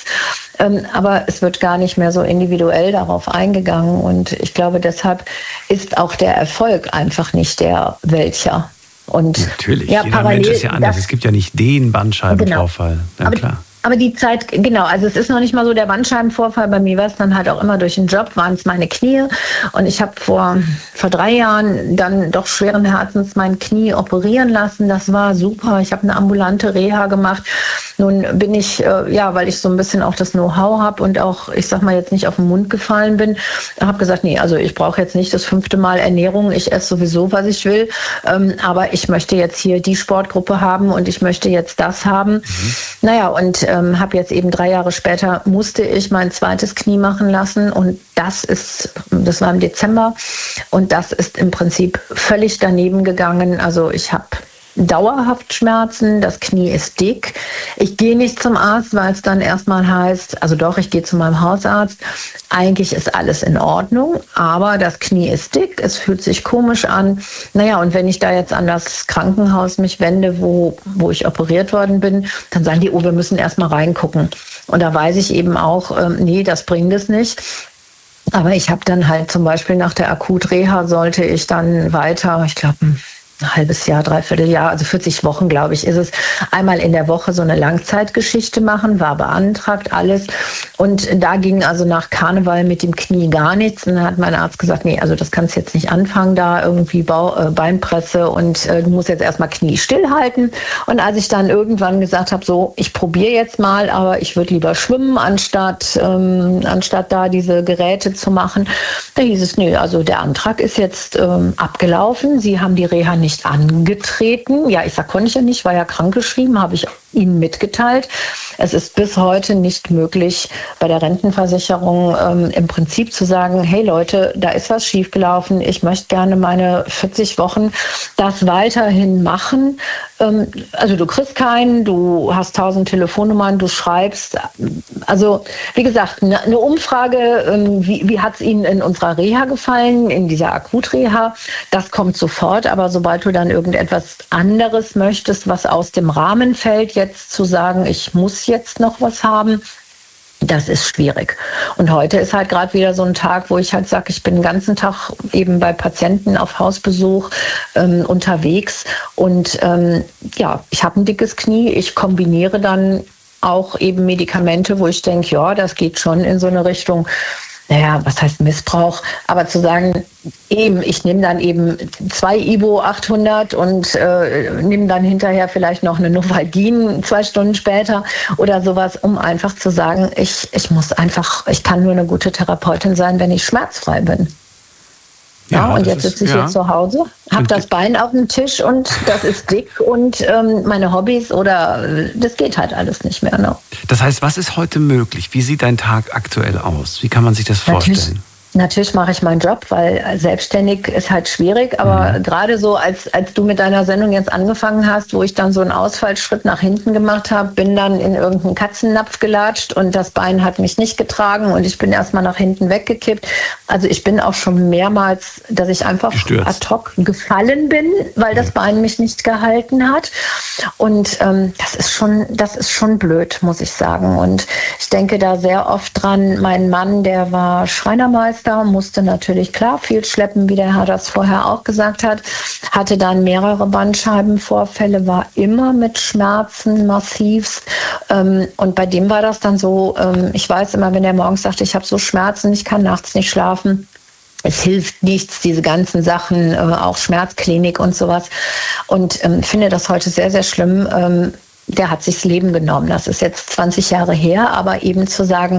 Aber es wird gar nicht mehr so individuell darauf eingegangen. Und ich glaube, deshalb ist auch der Erfolg einfach nicht der welcher. Und natürlich, jeder Mensch ist ja anders. Es gibt ja nicht den Bandscheibenvorfall. Genau. Ja, klar. Aber die Zeit, genau, also es ist noch nicht mal so der Bandscheibenvorfall. Bei mir war es dann halt auch immer durch den Job, waren es meine Knie. Und ich habe vor 3 Jahren dann doch schweren Herzens mein Knie operieren lassen. Das war super. Ich habe eine ambulante Reha gemacht. Nun bin ich, weil ich so ein bisschen auch das Know-how habe und auch, ich sag mal, jetzt nicht auf den Mund gefallen bin, habe gesagt, nee, also ich brauche jetzt nicht das 5. Mal Ernährung. Ich esse sowieso, was ich will. Aber ich möchte jetzt hier die Sportgruppe haben und ich möchte jetzt das haben. Naja, und habe jetzt eben 3 Jahre später, musste ich mein zweites Knie machen lassen und das war im Dezember und das ist im Prinzip völlig daneben gegangen. Also ich habe dauerhaft Schmerzen, das Knie ist dick. Ich gehe nicht zum Arzt, weil es dann erstmal heißt, also doch, ich gehe zu meinem Hausarzt. Eigentlich ist alles in Ordnung, aber das Knie ist dick, es fühlt sich komisch an. Naja, und wenn ich da jetzt an das Krankenhaus mich wende, wo ich operiert worden bin, dann sagen die, wir müssen erstmal reingucken. Und da weiß ich eben auch, nee, das bringt es nicht. Aber ich habe dann halt zum Beispiel nach der Akutreha sollte ich dann weiter, ich glaube, ein halbes Jahr, dreiviertel Jahr, also 40 Wochen, glaube ich, ist es, einmal in der Woche so eine Langzeitgeschichte machen, war beantragt, alles. Und da ging also nach Karneval mit dem Knie gar nichts. Und dann hat mein Arzt gesagt, nee, also das kannst du jetzt nicht anfangen, da irgendwie Beinpresse und du musst jetzt erstmal Knie stillhalten. Und als ich dann irgendwann gesagt habe, so, ich probiere jetzt mal, aber ich würde lieber schwimmen, anstatt da diese Geräte zu machen, da hieß es, nö, also der Antrag ist jetzt abgelaufen. Sie haben die Reha nicht angetreten. Ja, ich sag, konnte ich ja nicht, war ja krankgeschrieben, habe ich Ihnen mitgeteilt. Es ist bis heute nicht möglich, bei der Rentenversicherung im Prinzip zu sagen, hey Leute, da ist was schiefgelaufen, ich möchte gerne meine 40 Wochen das weiterhin machen. Also du kriegst keinen, du hast 1000 Telefonnummern, du schreibst. Also wie gesagt, eine Umfrage, wie hat es Ihnen in unserer Reha gefallen, in dieser Akutreha, das kommt sofort, aber sobald du dann irgendetwas anderes möchtest, was aus dem Rahmen fällt, jetzt zu sagen, ich muss jetzt noch was haben, das ist schwierig. Und heute ist halt gerade wieder so ein Tag, wo ich halt sage, ich bin den ganzen Tag eben bei Patienten auf Hausbesuch unterwegs. Und ja, ich habe ein dickes Knie. Ich kombiniere dann auch eben Medikamente, wo ich denke, ja, das geht schon in so eine Richtung. Naja, was heißt Missbrauch? Aber zu sagen, eben, ich nehme dann eben 2 Ibo 800 und nehme dann hinterher vielleicht noch eine Novalgin 2 Stunden später oder sowas, um einfach zu sagen, ich kann nur eine gute Therapeutin sein, wenn ich schmerzfrei bin. Ja, und jetzt sitze ich hier zu Hause, habe das Bein auf dem Tisch und das ist dick und meine Hobbys das geht halt alles nicht mehr. Ne? Das heißt, was ist heute möglich? Wie sieht dein Tag aktuell aus? Wie kann man sich das vorstellen? Natürlich mache ich meinen Job, weil selbstständig ist halt schwierig. Aber gerade so, als du mit deiner Sendung jetzt angefangen hast, wo ich dann so einen Ausfallschritt nach hinten gemacht habe, bin dann in irgendeinen Katzennapf gelatscht und das Bein hat mich nicht getragen und ich bin erstmal nach hinten weggekippt. Also ich bin auch schon mehrmals, dass ich einfach ad hoc gefallen bin, weil das Bein mich nicht gehalten hat. Und das ist schon blöd, muss ich sagen. Und ich denke da sehr oft dran, mein Mann, der war Schreinermeister, musste natürlich klar viel schleppen, wie der Herr das vorher auch gesagt hat, hatte dann mehrere Bandscheibenvorfälle, war immer mit Schmerzen massivst und bei dem war das dann so, ich weiß immer, wenn er morgens sagt, ich habe so Schmerzen, ich kann nachts nicht schlafen, es hilft nichts, diese ganzen Sachen, auch Schmerzklinik und sowas und finde das heute sehr, sehr schlimm. Der hat sich das Leben genommen. Das ist jetzt 20 Jahre her, aber eben zu sagen,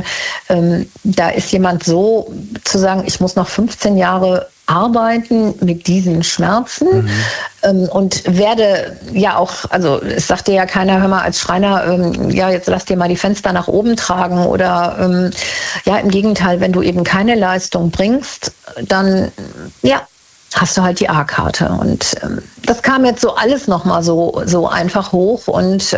da ist jemand so, zu sagen, ich muss noch 15 Jahre arbeiten mit diesen Schmerzen und werde ja auch, also es sagt dir ja keiner, hör mal als Schreiner, ja jetzt lass dir mal die Fenster nach oben tragen oder ja im Gegenteil, wenn du eben keine Leistung bringst, dann ja, hast du halt die A-Karte. Und das kam jetzt so alles nochmal so einfach hoch und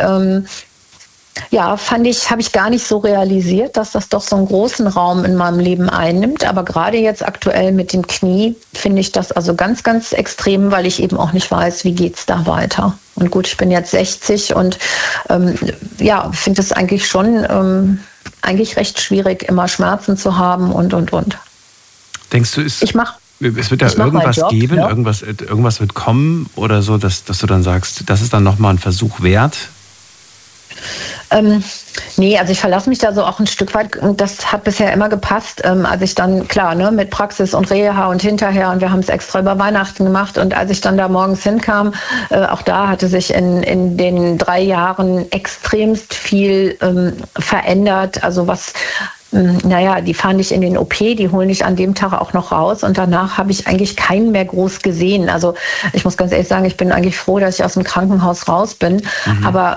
ja, habe ich gar nicht so realisiert, dass das doch so einen großen Raum in meinem Leben einnimmt. Aber gerade jetzt aktuell mit dem Knie finde ich das also ganz, ganz extrem, weil ich eben auch nicht weiß, wie geht's da weiter. Und gut, ich bin jetzt 60 und ja, finde es eigentlich schon eigentlich recht schwierig, immer Schmerzen zu haben und. Denkst du, es wird da irgendwas geben, ja? Irgendwas wird kommen oder so, dass du dann sagst, das ist dann nochmal ein Versuch wert? Nee, also ich verlasse mich da so auch ein Stück weit und das hat bisher immer gepasst, als ich dann, klar, ne, mit Praxis und Reha und hinterher und wir haben es extra über Weihnachten gemacht und als ich dann da morgens hinkam, auch da hatte sich in den 3 Jahren extremst viel verändert, also was naja, die fahren dich in den OP, die holen dich an dem Tag auch noch raus und danach habe ich eigentlich keinen mehr groß gesehen. Also ich muss ganz ehrlich sagen, ich bin eigentlich froh, dass ich aus dem Krankenhaus raus bin, aber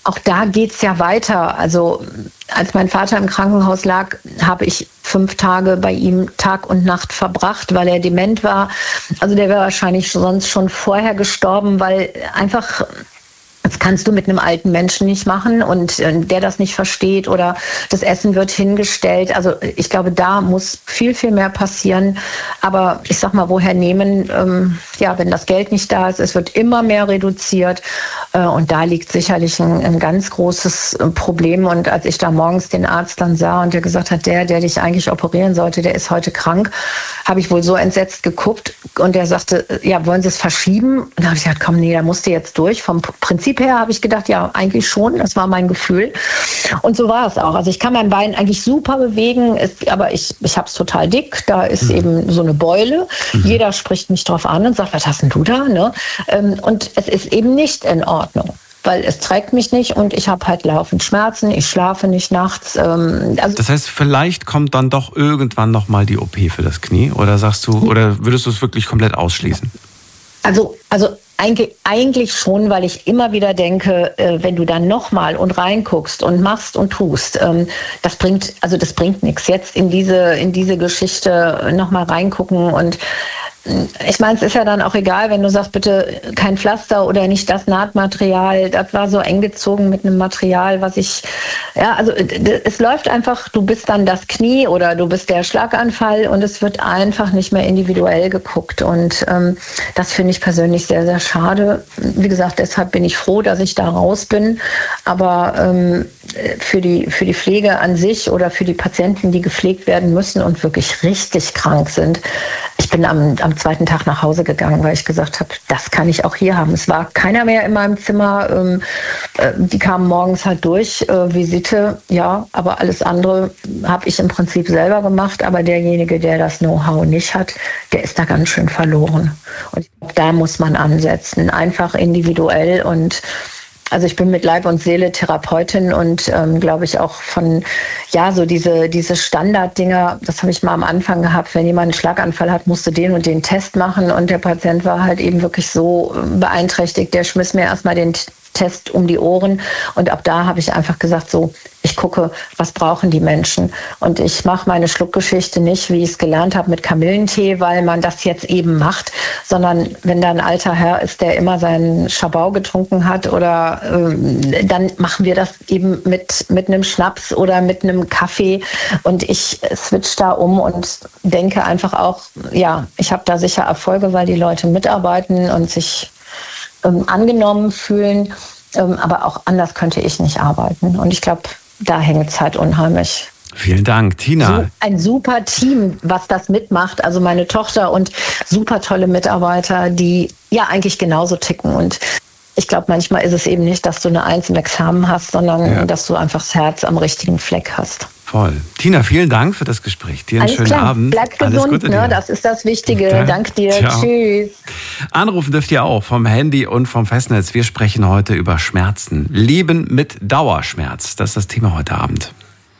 auch da geht's ja weiter. Also als mein Vater im Krankenhaus lag, habe ich 5 Tage bei ihm Tag und Nacht verbracht, weil er dement war. Also der wäre wahrscheinlich sonst schon vorher gestorben, weil einfach... Das kannst du mit einem alten Menschen nicht machen und der das nicht versteht oder das Essen wird hingestellt. Also ich glaube, da muss viel, viel mehr passieren. Aber ich sag mal, woher nehmen? Wenn das Geld nicht da ist, es wird immer mehr reduziert. Und da liegt sicherlich ein ganz großes Problem. Und als ich da morgens den Arzt dann sah und der gesagt hat, der dich eigentlich operieren sollte, der ist heute krank, habe ich wohl so entsetzt geguckt. Und der sagte, ja, wollen Sie es verschieben? Und da habe ich gesagt, komm, nee, da musst du jetzt durch. Vom Prinzip her habe ich gedacht, ja, eigentlich schon. Das war mein Gefühl. Und so war es auch. Also ich kann mein Bein eigentlich super bewegen, aber ich habe es total dick. Da ist eben so eine Beule. Jeder spricht mich drauf an und sagt, was hast denn du da? Ne? Und es ist eben nicht in Ordnung, weil es trägt mich nicht und ich habe halt laufend Schmerzen, ich schlafe nicht nachts. Das heißt, vielleicht kommt dann doch irgendwann nochmal die OP für das Knie oder sagst du, oder würdest du es wirklich komplett ausschließen? Also eigentlich schon, weil ich immer wieder denke, wenn du dann nochmal und reinguckst und machst und tust, das bringt nichts. Jetzt in diese Geschichte nochmal reingucken und ich meine, es ist ja dann auch egal, wenn du sagst, bitte kein Pflaster oder nicht das Nahtmaterial. Das war so eng gezogen mit einem Material, es läuft einfach, du bist dann das Knie oder du bist der Schlaganfall und es wird einfach nicht mehr individuell geguckt. Und das finde ich persönlich sehr, sehr schade. Wie gesagt, deshalb bin ich froh, dass ich da raus bin. Aber für die Pflege an sich oder für die Patienten, die gepflegt werden müssen und wirklich richtig krank sind, ich bin am zweiten Tag nach Hause gegangen, weil ich gesagt habe, das kann ich auch hier haben. Es war keiner mehr in meinem Zimmer. Die kamen morgens halt durch, Visite, ja, aber alles andere habe ich im Prinzip selber gemacht. Aber derjenige, der das Know-how nicht hat, der ist da ganz schön verloren. Und ich glaube, da muss man ansetzen, einfach individuell und also ich bin mit Leib und Seele Therapeutin und glaube ich auch von, ja, so diese Standarddinger, das habe ich mal am Anfang gehabt, wenn jemand einen Schlaganfall hat, musste den und den Test machen und der Patient war halt eben wirklich so beeinträchtigt, der schmiss mir erstmal den Test um die Ohren und ab da habe ich einfach gesagt, so, ich gucke, was brauchen die Menschen und ich mache meine Schluckgeschichte nicht, wie ich es gelernt habe mit Kamillentee, weil man das jetzt eben macht, sondern wenn da ein alter Herr ist, der immer seinen Schabau getrunken hat oder dann machen wir das eben mit einem Schnaps oder mit einem Kaffee und ich switch da um und denke einfach auch, ja, ich habe da sicher Erfolge, weil die Leute mitarbeiten und sich angenommen fühlen, aber auch anders könnte ich nicht arbeiten. Und ich glaube, da hängt es halt unheimlich. Vielen Dank, Tina. So ein super Team, was das mitmacht. Also meine Tochter und super tolle Mitarbeiter, die ja eigentlich genauso ticken. Und ich glaube, manchmal ist es eben nicht, dass du eine 1 im Examen hast, sondern dass du einfach das Herz am richtigen Fleck hast. Voll. Tina, vielen Dank für das Gespräch. Dir einen schönen Abend. Bleib gesund, ne? Das ist das Wichtige. Danke dir. Ciao. Tschüss. Anrufen dürft ihr auch vom Handy und vom Festnetz. Wir sprechen heute über Schmerzen. Leben mit Dauerschmerz. Das ist das Thema heute Abend.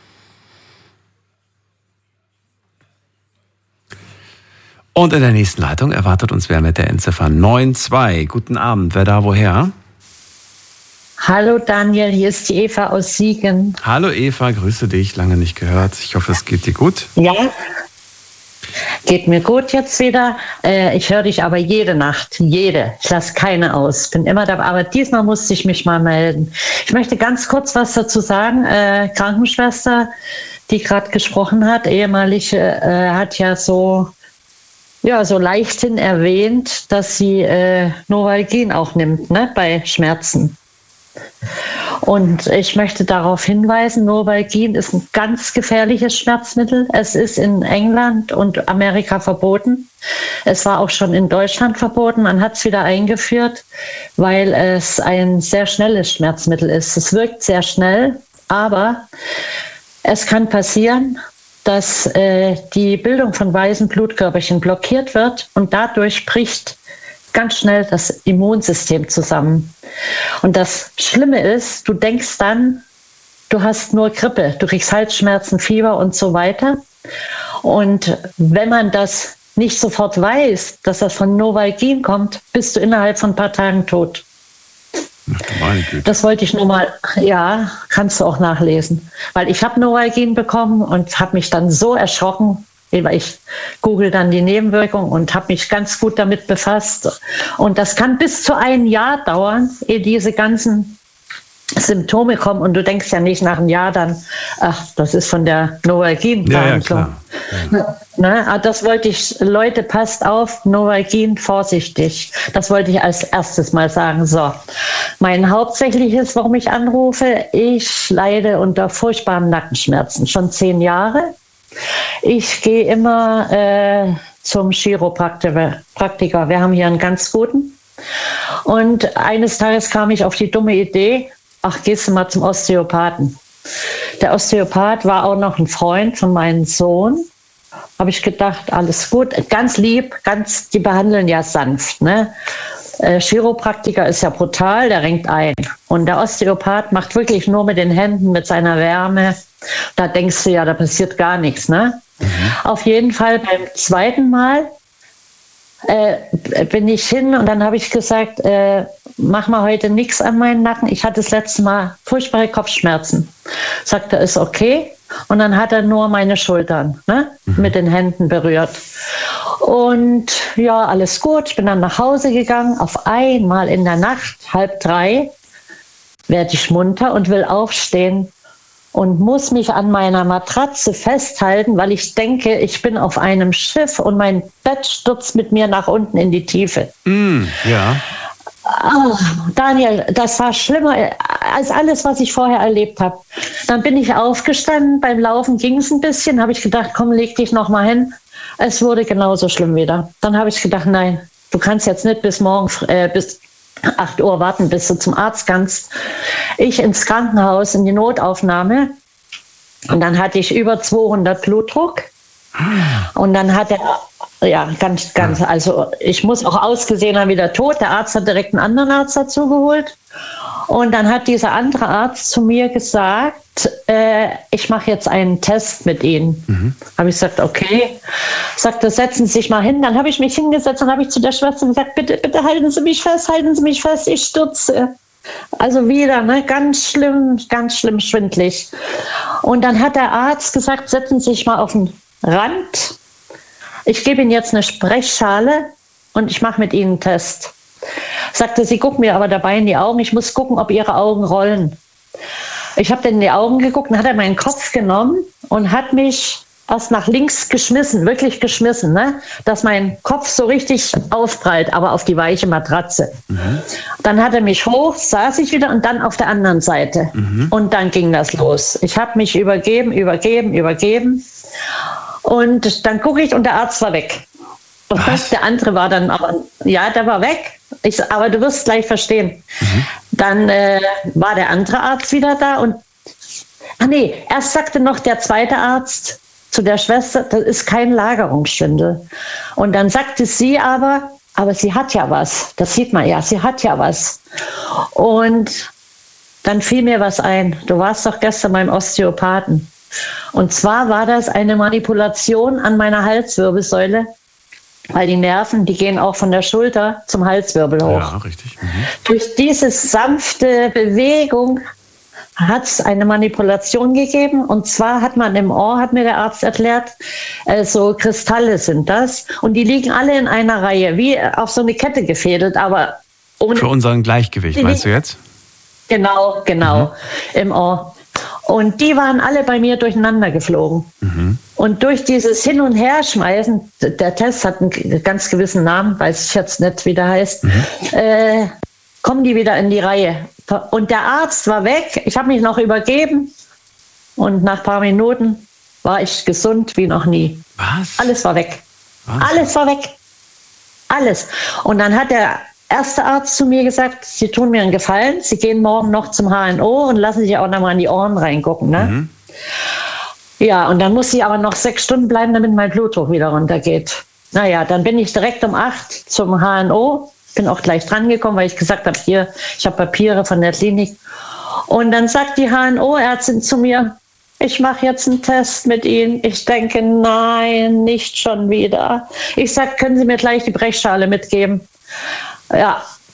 Und in der nächsten Leitung erwartet uns wer mit der Endziffer 92. Guten Abend. Wer da woher? Hallo Daniel, hier ist die Eva aus Siegen. Hallo Eva, grüße dich, lange nicht gehört. Ich hoffe, es geht dir gut. Ja, geht mir gut jetzt wieder. Ich höre dich aber jede Nacht, jede. Ich lasse keine aus, bin immer dabei. Aber diesmal musste ich mich mal melden. Ich möchte ganz kurz was dazu sagen. Krankenschwester, die gerade gesprochen hat, ehemalige, hat ja so leichthin erwähnt, dass sie Novalgin auch nimmt, ne, bei Schmerzen. Und ich möchte darauf hinweisen, Novalgin ist ein ganz gefährliches Schmerzmittel. Es ist in England und Amerika verboten. Es war auch schon in Deutschland verboten. Man hat es wieder eingeführt, weil es ein sehr schnelles Schmerzmittel ist. Es wirkt sehr schnell, aber es kann passieren, dass die Bildung von weißen Blutkörperchen blockiert wird und dadurch bricht ganz schnell das Immunsystem zusammen. Und das Schlimme ist, du denkst dann, du hast nur Grippe, du kriegst Halsschmerzen, Fieber und so weiter. Und wenn man das nicht sofort weiß, dass das von Novalgin kommt, bist du innerhalb von ein paar Tagen tot. Ach, meine Güte. Das wollte ich nur mal, ja, kannst du auch nachlesen. Weil ich habe Novalgin bekommen und habe mich dann so erschrocken, weil ich google dann die Nebenwirkungen und habe mich ganz gut damit befasst. Und das kann bis zu ein Jahr dauern, ehe diese ganzen Symptome kommen. Und du denkst ja nicht nach einem Jahr dann, ach, das ist von der Novalgin-Behandlung. Ja. Ne? Das wollte ich, Leute, passt auf, Novalgin, vorsichtig. Das wollte ich als erstes mal sagen. So, mein hauptsächliches, warum ich anrufe, ich leide unter furchtbaren Nackenschmerzen, schon 10 Jahre. Ich gehe immer zum Chiropraktiker. Wir haben hier einen ganz guten. Und eines Tages kam ich auf die dumme Idee, ach, gehst du mal zum Osteopathen. Der Osteopath war auch noch ein Freund von meinem Sohn. Habe ich gedacht, alles gut, ganz lieb, die behandeln ja sanft. Ne? Chiropraktiker ist ja brutal, der renkt ein. Und der Osteopath macht wirklich nur mit den Händen, mit seiner Wärme. Da denkst du ja, da passiert gar nichts. Ne? Auf jeden Fall beim zweiten Mal bin ich hin und dann habe ich gesagt, mach mal heute nichts an meinen Nacken. Ich hatte das letzte Mal furchtbare Kopfschmerzen. Sagt er, ist okay. Und dann hat er nur meine Schultern mit den Händen berührt. Und ja, alles gut. Ich bin dann nach Hause gegangen. Auf einmal in der Nacht, 2:30, werde ich munter und will aufstehen und muss mich an meiner Matratze festhalten, weil ich denke, ich bin auf einem Schiff und mein Bett stürzt mit mir nach unten in die Tiefe. Ja. Oh, Daniel, das war schlimmer als alles, was ich vorher erlebt habe. Dann bin ich aufgestanden, beim Laufen ging es ein bisschen, habe ich gedacht, komm, leg dich noch mal hin. Es wurde genauso schlimm wieder. Dann habe ich gedacht, nein, du kannst jetzt nicht bis morgen, bis 8 Uhr warten, bis du zum Arzt kannst. Ich ins Krankenhaus, in die Notaufnahme. Und dann hatte ich über 200 Blutdruck. Und dann hat er, ja, ganz, also ich muss auch ausgesehen haben wie der Tod. Der Arzt hat direkt einen anderen Arzt dazu geholt. Und dann hat dieser andere Arzt zu mir gesagt, ich mache jetzt einen Test mit Ihnen. Habe ich gesagt, okay. Sagte, setzen Sie sich mal hin. Dann habe ich mich hingesetzt und habe ich zu der Schwester gesagt, bitte halten Sie mich fest, ich stürze. Also wieder, ne, ganz schlimm schwindlig. Und dann hat der Arzt gesagt, setzen Sie sich mal auf den Rand. Ich gebe Ihnen jetzt eine Sprechschale und ich mache mit Ihnen einen Test. Sagte, Sie gucken mir aber dabei in die Augen. Ich muss gucken, ob Ihre Augen rollen. Ich habe dann in die Augen geguckt, dann hat er meinen Kopf genommen und hat mich erst nach links geschmissen, wirklich geschmissen, ne? Dass mein Kopf so richtig aufprallt, aber auf die weiche Matratze. Dann hat er mich hoch, saß ich wieder und dann auf der anderen Seite. Und dann ging das los. Ich habe mich übergeben. Und dann gucke ich und der Arzt war weg. Und der andere war dann aber, ja, der war weg. Aber du wirst gleich verstehen. Dann war der andere Arzt wieder da und, erst sagte noch der zweite Arzt zu der Schwester, das ist kein Lagerungsschwindel. Und dann sagte sie aber sie hat ja was. Das sieht man ja, sie hat ja was. Und dann fiel mir was ein. Du warst doch gestern beim Osteopathen. Und zwar war das eine Manipulation an meiner Halswirbelsäule, weil die Nerven, die gehen auch von der Schulter zum Halswirbel hoch. Ja, richtig. Durch diese sanfte Bewegung hat es eine Manipulation gegeben. Und zwar hat man im Ohr, hat mir der Arzt erklärt, so Kristalle sind das. Und die liegen alle in einer Reihe, wie auf so eine Kette gefädelt, aber ohne... Für unseren Gleichgewicht, meinst du jetzt? Genau, im Ohr. Und die waren alle bei mir durcheinander geflogen. Und durch dieses Hin- und Herschmeißen, der Test hat einen ganz gewissen Namen, weiß ich jetzt nicht, wie der heißt, kommen die wieder in die Reihe. Und der Arzt war weg, ich habe mich noch übergeben und nach ein paar Minuten war ich gesund wie noch nie. Was? Alles war weg. Was? Alles war weg. Alles. Und dann hat der erste Arzt zu mir gesagt, Sie tun mir einen Gefallen, Sie gehen morgen noch zum HNO und lassen sich auch noch mal in die Ohren reingucken. Ne? Ja, und dann muss ich aber noch 6 Stunden bleiben, damit mein Blutdruck wieder runtergeht. Naja, dann bin ich direkt um 8 zum HNO, bin auch gleich dran gekommen, weil ich gesagt habe, hier, ich habe Papiere von der Klinik. Und dann sagt die HNO-Ärztin zu mir, ich mache jetzt einen Test mit Ihnen. Ich denke, nein, nicht schon wieder. Ich sage, können Sie mir gleich die Brechschale mitgeben? Ja,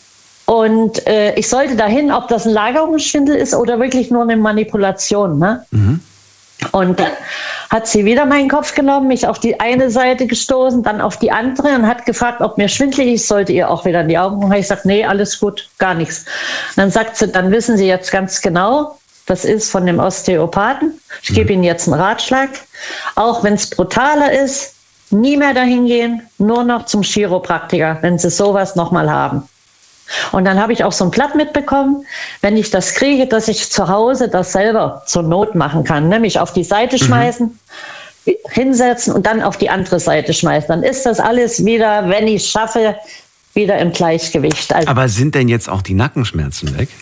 Und ich sollte dahin, ob das ein Lagerungsschwindel ist oder wirklich nur eine Manipulation. Ne? Mhm. Und dann hat sie wieder meinen Kopf genommen, mich auf die eine Seite gestoßen, dann auf die andere und hat gefragt, ob mir schwindelig ist, sollte ihr auch wieder in die Augen gucken. Ich sagte, nee, alles gut, gar nichts. Und dann sagt sie, dann wissen Sie jetzt ganz genau, das ist von dem Osteopathen. Ich gebe Ihnen jetzt einen Ratschlag. Auch wenn es brutaler ist, nie mehr dahin gehen, nur noch zum Chiropraktiker, wenn Sie sowas nochmal haben. Und dann habe ich auch so ein Blatt mitbekommen, wenn ich das kriege, dass ich zu Hause das selber zur Not machen kann. Nämlich auf die Seite schmeißen, hinsetzen und dann auf die andere Seite schmeißen. Dann ist das alles wieder, wenn ich es schaffe, wieder im Gleichgewicht. Also, aber sind denn jetzt auch die Nackenschmerzen weg?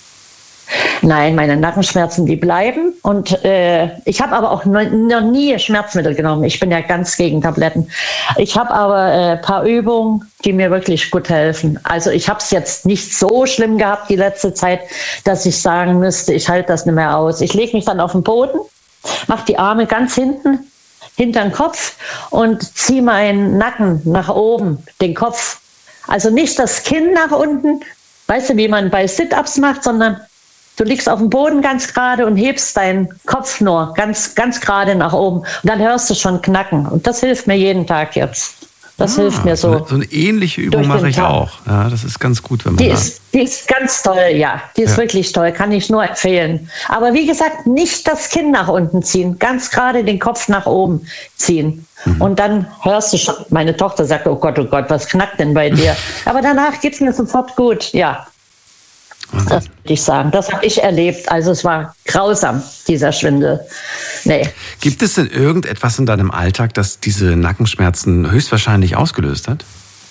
Nein, meine Nackenschmerzen, die bleiben. Und ich habe aber auch noch nie Schmerzmittel genommen. Ich bin ja ganz gegen Tabletten. Ich habe aber ein paar Übungen, die mir wirklich gut helfen. Also ich habe es jetzt nicht so schlimm gehabt die letzte Zeit, dass ich sagen müsste, ich halte das nicht mehr aus. Ich lege mich dann auf den Boden, mache die Arme ganz hinten, hinter den Kopf und ziehe meinen Nacken nach oben, den Kopf. Also nicht das Kinn nach unten, weißt du, wie man bei Sit-Ups macht, sondern du liegst auf dem Boden ganz gerade und hebst deinen Kopf nur ganz, ganz gerade nach oben. Und dann hörst du schon knacken. Und das hilft mir jeden Tag jetzt. Das hilft mir so. So eine ähnliche Übung mache ich auch. Ja, das ist ganz gut, wenn man die ist ganz toll, ja. Die ist wirklich toll, kann ich nur empfehlen. Aber wie gesagt, nicht das Kinn nach unten ziehen, ganz gerade den Kopf nach oben ziehen. Und dann hörst du schon, meine Tochter sagt, oh Gott, was knackt denn bei dir? Aber danach geht es mir sofort gut, ja. Das würde ich sagen. Das habe ich erlebt. Also es war grausam, dieser Schwindel. Nee. Gibt es denn irgendetwas in deinem Alltag, das diese Nackenschmerzen höchstwahrscheinlich ausgelöst hat?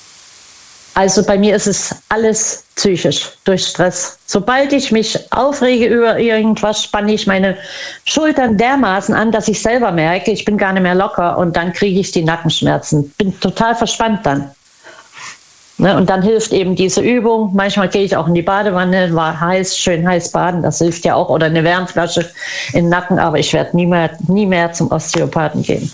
Also bei mir ist es alles psychisch, durch Stress. Sobald ich mich aufrege über irgendwas, spanne ich meine Schultern dermaßen an, dass ich selber merke, ich bin gar nicht mehr locker und dann kriege ich die Nackenschmerzen. Bin total verspannt dann. Ne, und dann hilft eben diese Übung. Manchmal gehe ich auch in die Badewanne, war heiß, schön heiß baden, das hilft ja auch. Oder eine Wärmflasche in den Nacken, aber ich werde nie mehr zum Osteopathen gehen.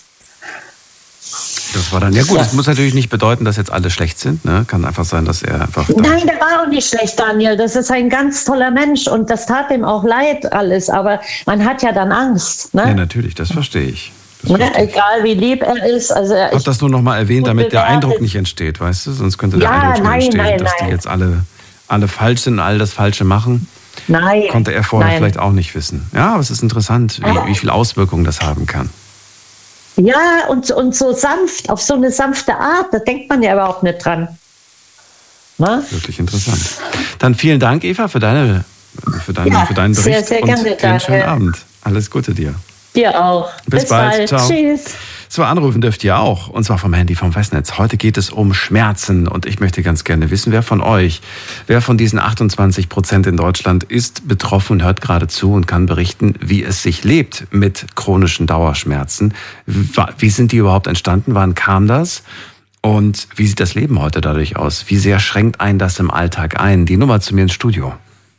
Das war dann, ja gut, das muss natürlich nicht bedeuten, dass jetzt alle schlecht sind. Ne? Kann einfach sein, dass er einfach... Nein, der war auch nicht schlecht, Daniel. Das ist ein ganz toller Mensch und das tat ihm auch leid alles. Aber man hat ja dann Angst. Ne? Ja, natürlich, das verstehe ich. Egal wie lieb er ist. Also ich habe das nur noch mal erwähnt, damit der Eindruck nicht entsteht, weißt du? Sonst könnte der Eindruck entstehen, dass die jetzt alle falsch sind und all das Falsche machen. Nein. Konnte er vorher vielleicht auch nicht wissen. Ja, aber es ist interessant, wie viel Auswirkungen das haben kann. Ja, und so sanft, auf so eine sanfte Art, da denkt man ja überhaupt nicht dran. Na? Wirklich interessant. Dann vielen Dank, Eva, für deinen Bericht sehr, sehr gerne, und einen schönen Abend. Alles Gute dir. Dir auch. Bis bald. Ciao. Tschüss. So, anrufen dürft ihr auch. Und zwar vom Handy vom Festnetz. Heute geht es um Schmerzen. Und ich möchte ganz gerne wissen, wer von diesen 28% in Deutschland ist betroffen und hört gerade zu und kann berichten, wie es sich lebt mit chronischen Dauerschmerzen. Wie sind die überhaupt entstanden? Wann kam das? Und wie sieht das Leben heute dadurch aus? Wie sehr schränkt einen das im Alltag ein? Die Nummer zu mir ins Studio.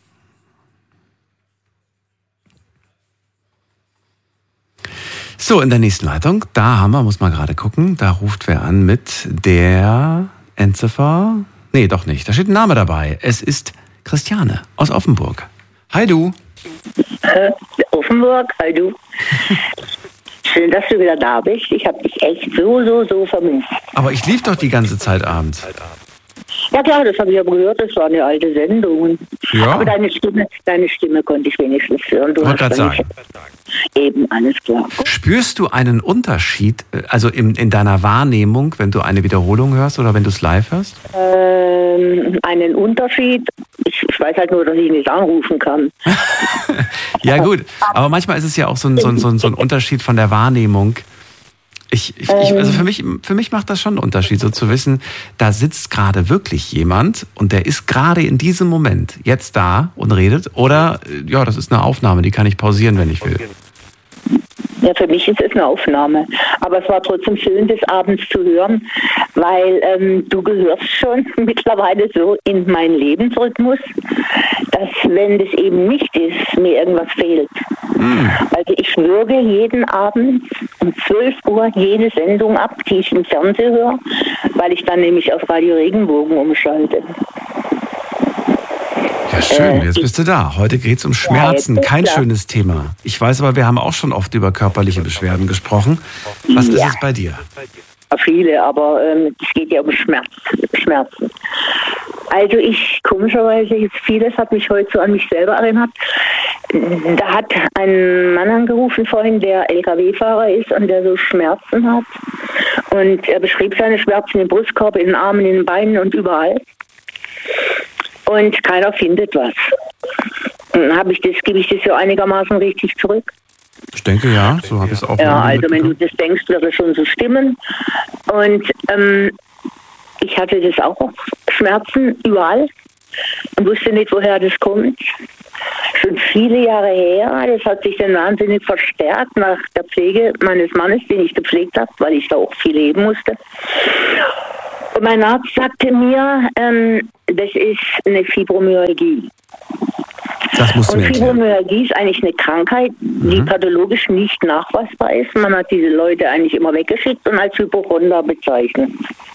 So, in der nächsten Leitung, muss man gerade gucken, da ruft wer an mit der Endziffer. Nee, doch nicht, da steht ein Name dabei. Es ist Christiane aus Offenburg. Hi du. Offenburg, hi du. Schön, dass du wieder da bist. Ich habe dich echt so vermisst. Aber ich lief doch die ganze Zeit abends. Ja klar, das habe ich aber gehört, das waren ja alte Sendungen. Ja. Aber deine Stimme konnte ich wenigstens hören. Du wollte gerade sagen. Eben, alles klar. Spürst du einen Unterschied, also in deiner Wahrnehmung, wenn du eine Wiederholung hörst oder wenn du es live hörst? Einen Unterschied? Ich weiß halt nur, dass ich nicht anrufen kann. Ja gut, aber manchmal ist es ja auch so ein Unterschied von der Wahrnehmung. Also für mich macht das schon einen Unterschied, so zu wissen, da sitzt gerade wirklich jemand und der ist gerade in diesem Moment jetzt da und redet, oder ja, das ist eine Aufnahme, die kann ich pausieren, wenn ich will. Ja, für mich ist es eine Aufnahme. Aber es war trotzdem schön, das abends zu hören, weil du gehörst schon mittlerweile so in meinen Lebensrhythmus, dass, wenn das eben nicht ist, mir irgendwas fehlt. Also ich würge jeden Abend um 12 Uhr jede Sendung ab, die ich im Fernsehen höre, weil ich dann nämlich auf Radio Regenbogen umschalte. Ja, schön, jetzt bist du da. Heute geht es um Schmerzen, kein schönes Thema. Ich weiß aber, wir haben auch schon oft über körperliche Beschwerden gesprochen. Was ist es bei dir? Viele, aber es geht ja um Schmerzen. Also komischerweise, jetzt vieles hat mich heute so an mich selber erinnert. Da hat ein Mann angerufen vorhin, der LKW-Fahrer ist und der so Schmerzen hat. Und er beschrieb seine Schmerzen im Brustkorb, in den Armen, in den Beinen und überall. Und keiner findet was. Dann gebe ich das so einigermaßen richtig zurück. Ich denke ja, so habe ich es auch. Ja, also wenn du das denkst, wird es schon so stimmen. Und ich hatte das auch, Schmerzen überall und wusste nicht, woher das kommt. Schon viele Jahre her, das hat sich dann wahnsinnig verstärkt nach der Pflege meines Mannes, den ich gepflegt habe, weil ich da auch viel leben musste. Und mein Arzt sagte mir, das ist eine Fibromyalgie. Das musst du mir erklären. Fibromyalgie ist eigentlich eine Krankheit, die pathologisch nicht nachweisbar ist. Man hat diese Leute eigentlich immer weggeschickt und als Hypochonder bezeichnet.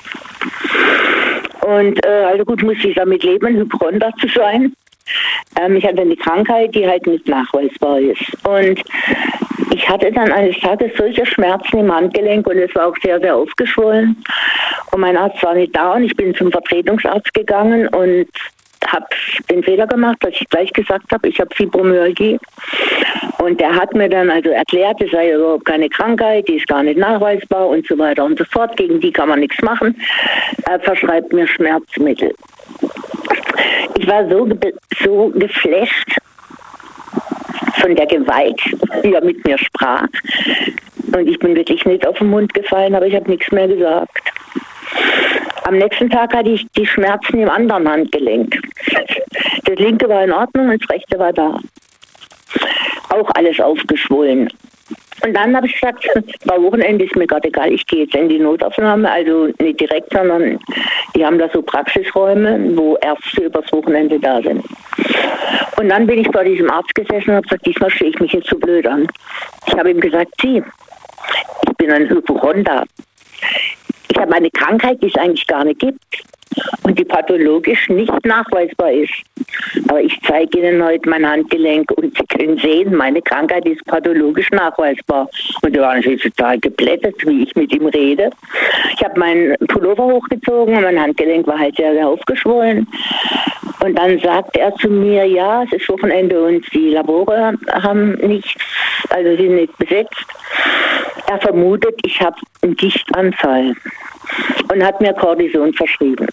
Und also gut, muss ich damit leben, ein Hypochonder zu sein. Ich hatte eine Krankheit, die halt nicht nachweisbar ist. Und ich hatte dann eines Tages solche Schmerzen im Handgelenk und es war auch sehr, sehr aufgeschwollen. Und mein Arzt war nicht da und ich bin zum Vertretungsarzt gegangen und habe den Fehler gemacht, dass ich gleich gesagt habe, ich habe Fibromyalgie. Und der hat mir dann also erklärt, es sei überhaupt keine Krankheit, die ist gar nicht nachweisbar und so weiter und so fort. Gegen die kann man nichts machen. Er verschreibt mir Schmerzmittel. Ich war so geflasht von der Gewalt, wie er mit mir sprach. Und ich bin wirklich nicht auf den Mund gefallen, aber ich habe nichts mehr gesagt. Am nächsten Tag hatte ich die Schmerzen im anderen Handgelenk. Das linke war in Ordnung und das rechte war da. Auch alles aufgeschwollen. Und dann habe ich gesagt, war Wochenende, ist mir gerade egal, ich gehe jetzt in die Notaufnahme, also nicht direkt, sondern die haben da so Praxisräume, wo Ärzte übers Wochenende da sind. Und dann bin ich bei diesem Arzt gesessen und habe gesagt, diesmal stehe ich mich jetzt so blöd an. Ich habe ihm gesagt, ich bin ein Hypochonder. Ich habe eine Krankheit, die es eigentlich gar nicht gibt und die pathologisch nicht nachweisbar ist. Aber ich zeige Ihnen heute mein Handgelenk und Sie können sehen, meine Krankheit ist pathologisch nachweisbar. Und da waren natürlich total geblättert, wie ich mit ihm rede. Ich habe meinen Pullover hochgezogen und mein Handgelenk war halt sehr, sehr aufgeschwollen. Und dann sagte er zu mir, ja, es ist Wochenende und die Labore haben nichts, also sind nicht besetzt. Er vermutet, ich habe einen Gichtanfall und hat mir Cortison verschrieben.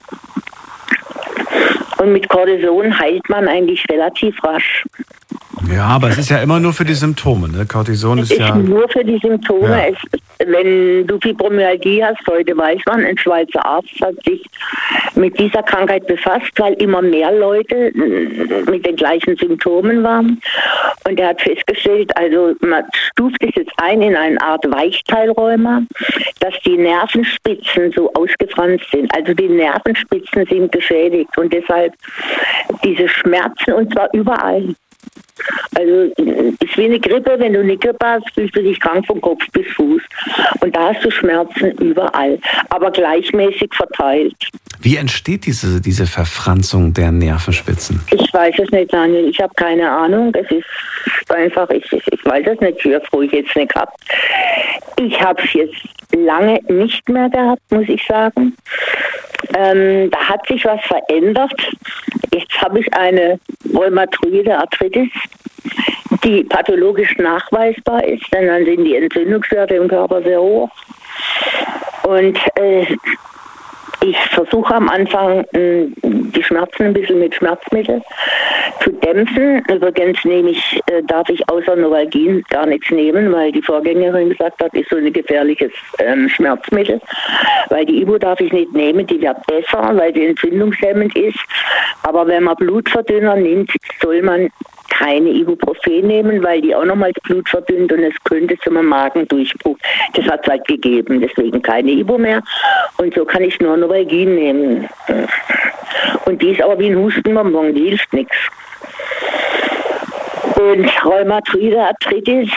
Und mit Cortison heilt man eigentlich relativ rasch. Ja, aber es ist ja immer nur für die Symptome, ne? Cortison ist ja... nur für die Symptome. Ja. Wenn du Fibromyalgie hast, heute weiß man, ein Schweizer Arzt hat sich mit dieser Krankheit befasst, weil immer mehr Leute mit den gleichen Symptomen waren. Und er hat festgestellt, also man stuft es jetzt ein in eine Art Weichteilrheuma, dass die Nervenspitzen so ausgefranst sind. Also die Nervenspitzen sind geschädigt und deshalb diese Schmerzen, und zwar überall. Also es ist wie eine Grippe, wenn du eine Grippe hast, fühlst du dich krank von Kopf bis Fuß. Und da hast du Schmerzen überall, aber gleichmäßig verteilt. Wie entsteht diese Verfranzung der Nervenspitzen? Ich weiß es nicht, Daniel. Ich habe keine Ahnung. Es ist einfach, ich weiß es nicht, wie froh ich jetzt nicht habe. Ich habe es jetzt lange nicht mehr gehabt, muss ich sagen. Da hat sich was verändert. Jetzt habe ich eine rheumatoide Arthritis, die pathologisch nachweisbar ist, denn dann sind die Entzündungswerte im Körper sehr hoch. Und ich versuche am Anfang, die Schmerzen ein bisschen mit Schmerzmittel zu dämpfen. Übrigens darf ich außer Novalgin gar nichts nehmen, weil die Vorgängerin gesagt hat, ist so ein gefährliches Schmerzmittel. Weil die Ibu darf ich nicht nehmen, die wird besser, weil sie entzündungshemmend ist. Aber wenn man Blutverdünner nimmt, soll man keine Ibuprofen nehmen, weil die auch nochmals Blut verdünnt und es könnte zu einem Magendurchbruch. Das hat es halt gegeben, deswegen keine Ibu mehr. Und so kann ich nur Novalgin nehmen. Und die ist aber wie ein Hustenbonbon, die hilft nichts. Und rheumatoide Arthritis, das ist mit Cortison natürlich behandelbar.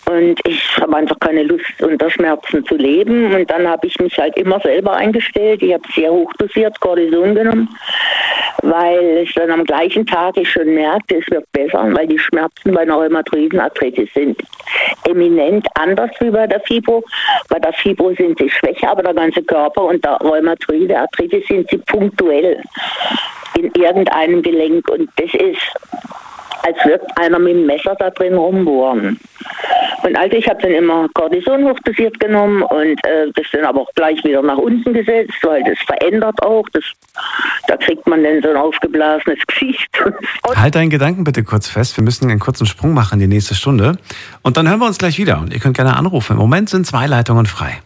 Und ich habe einfach keine Lust, unter Schmerzen zu leben. Und dann habe ich mich halt immer selber eingestellt. Ich habe sehr hochdosiert Cortison genommen, weil ich dann am gleichen Tag ich schon merkte, es wird besser, weil die Schmerzen bei einer rheumatoiden Arthritis sind eminent anders wie bei der Fibro. Bei der Fibro sind sie schwächer, aber der ganze Körper, und der rheumatoide Arthritis sind sie punktuell in irgendeinem Gelenk. Und das ist, als würde einer mit dem Messer da drin rumbohren. Und also ich habe dann immer Cortison hochdosiert genommen und das dann aber auch gleich wieder nach unten gesetzt, weil das verändert auch. Da kriegt man dann so ein aufgeblasenes Gesicht. Halt deinen Gedanken bitte kurz fest. Wir müssen einen kurzen Sprung machen in die nächste Stunde. Und dann hören wir uns gleich wieder. Und ihr könnt gerne anrufen. Im Moment sind 2 Leitungen frei.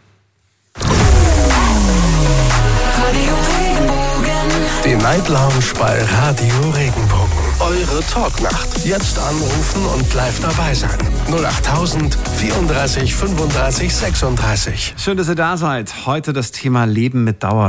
Die Night Lounge bei Radio Regenbogen. Eure Talknacht. Jetzt anrufen und live dabei sein. 08000 34 35 36. Schön, dass ihr da seid. Heute das Thema Leben mit Dauer.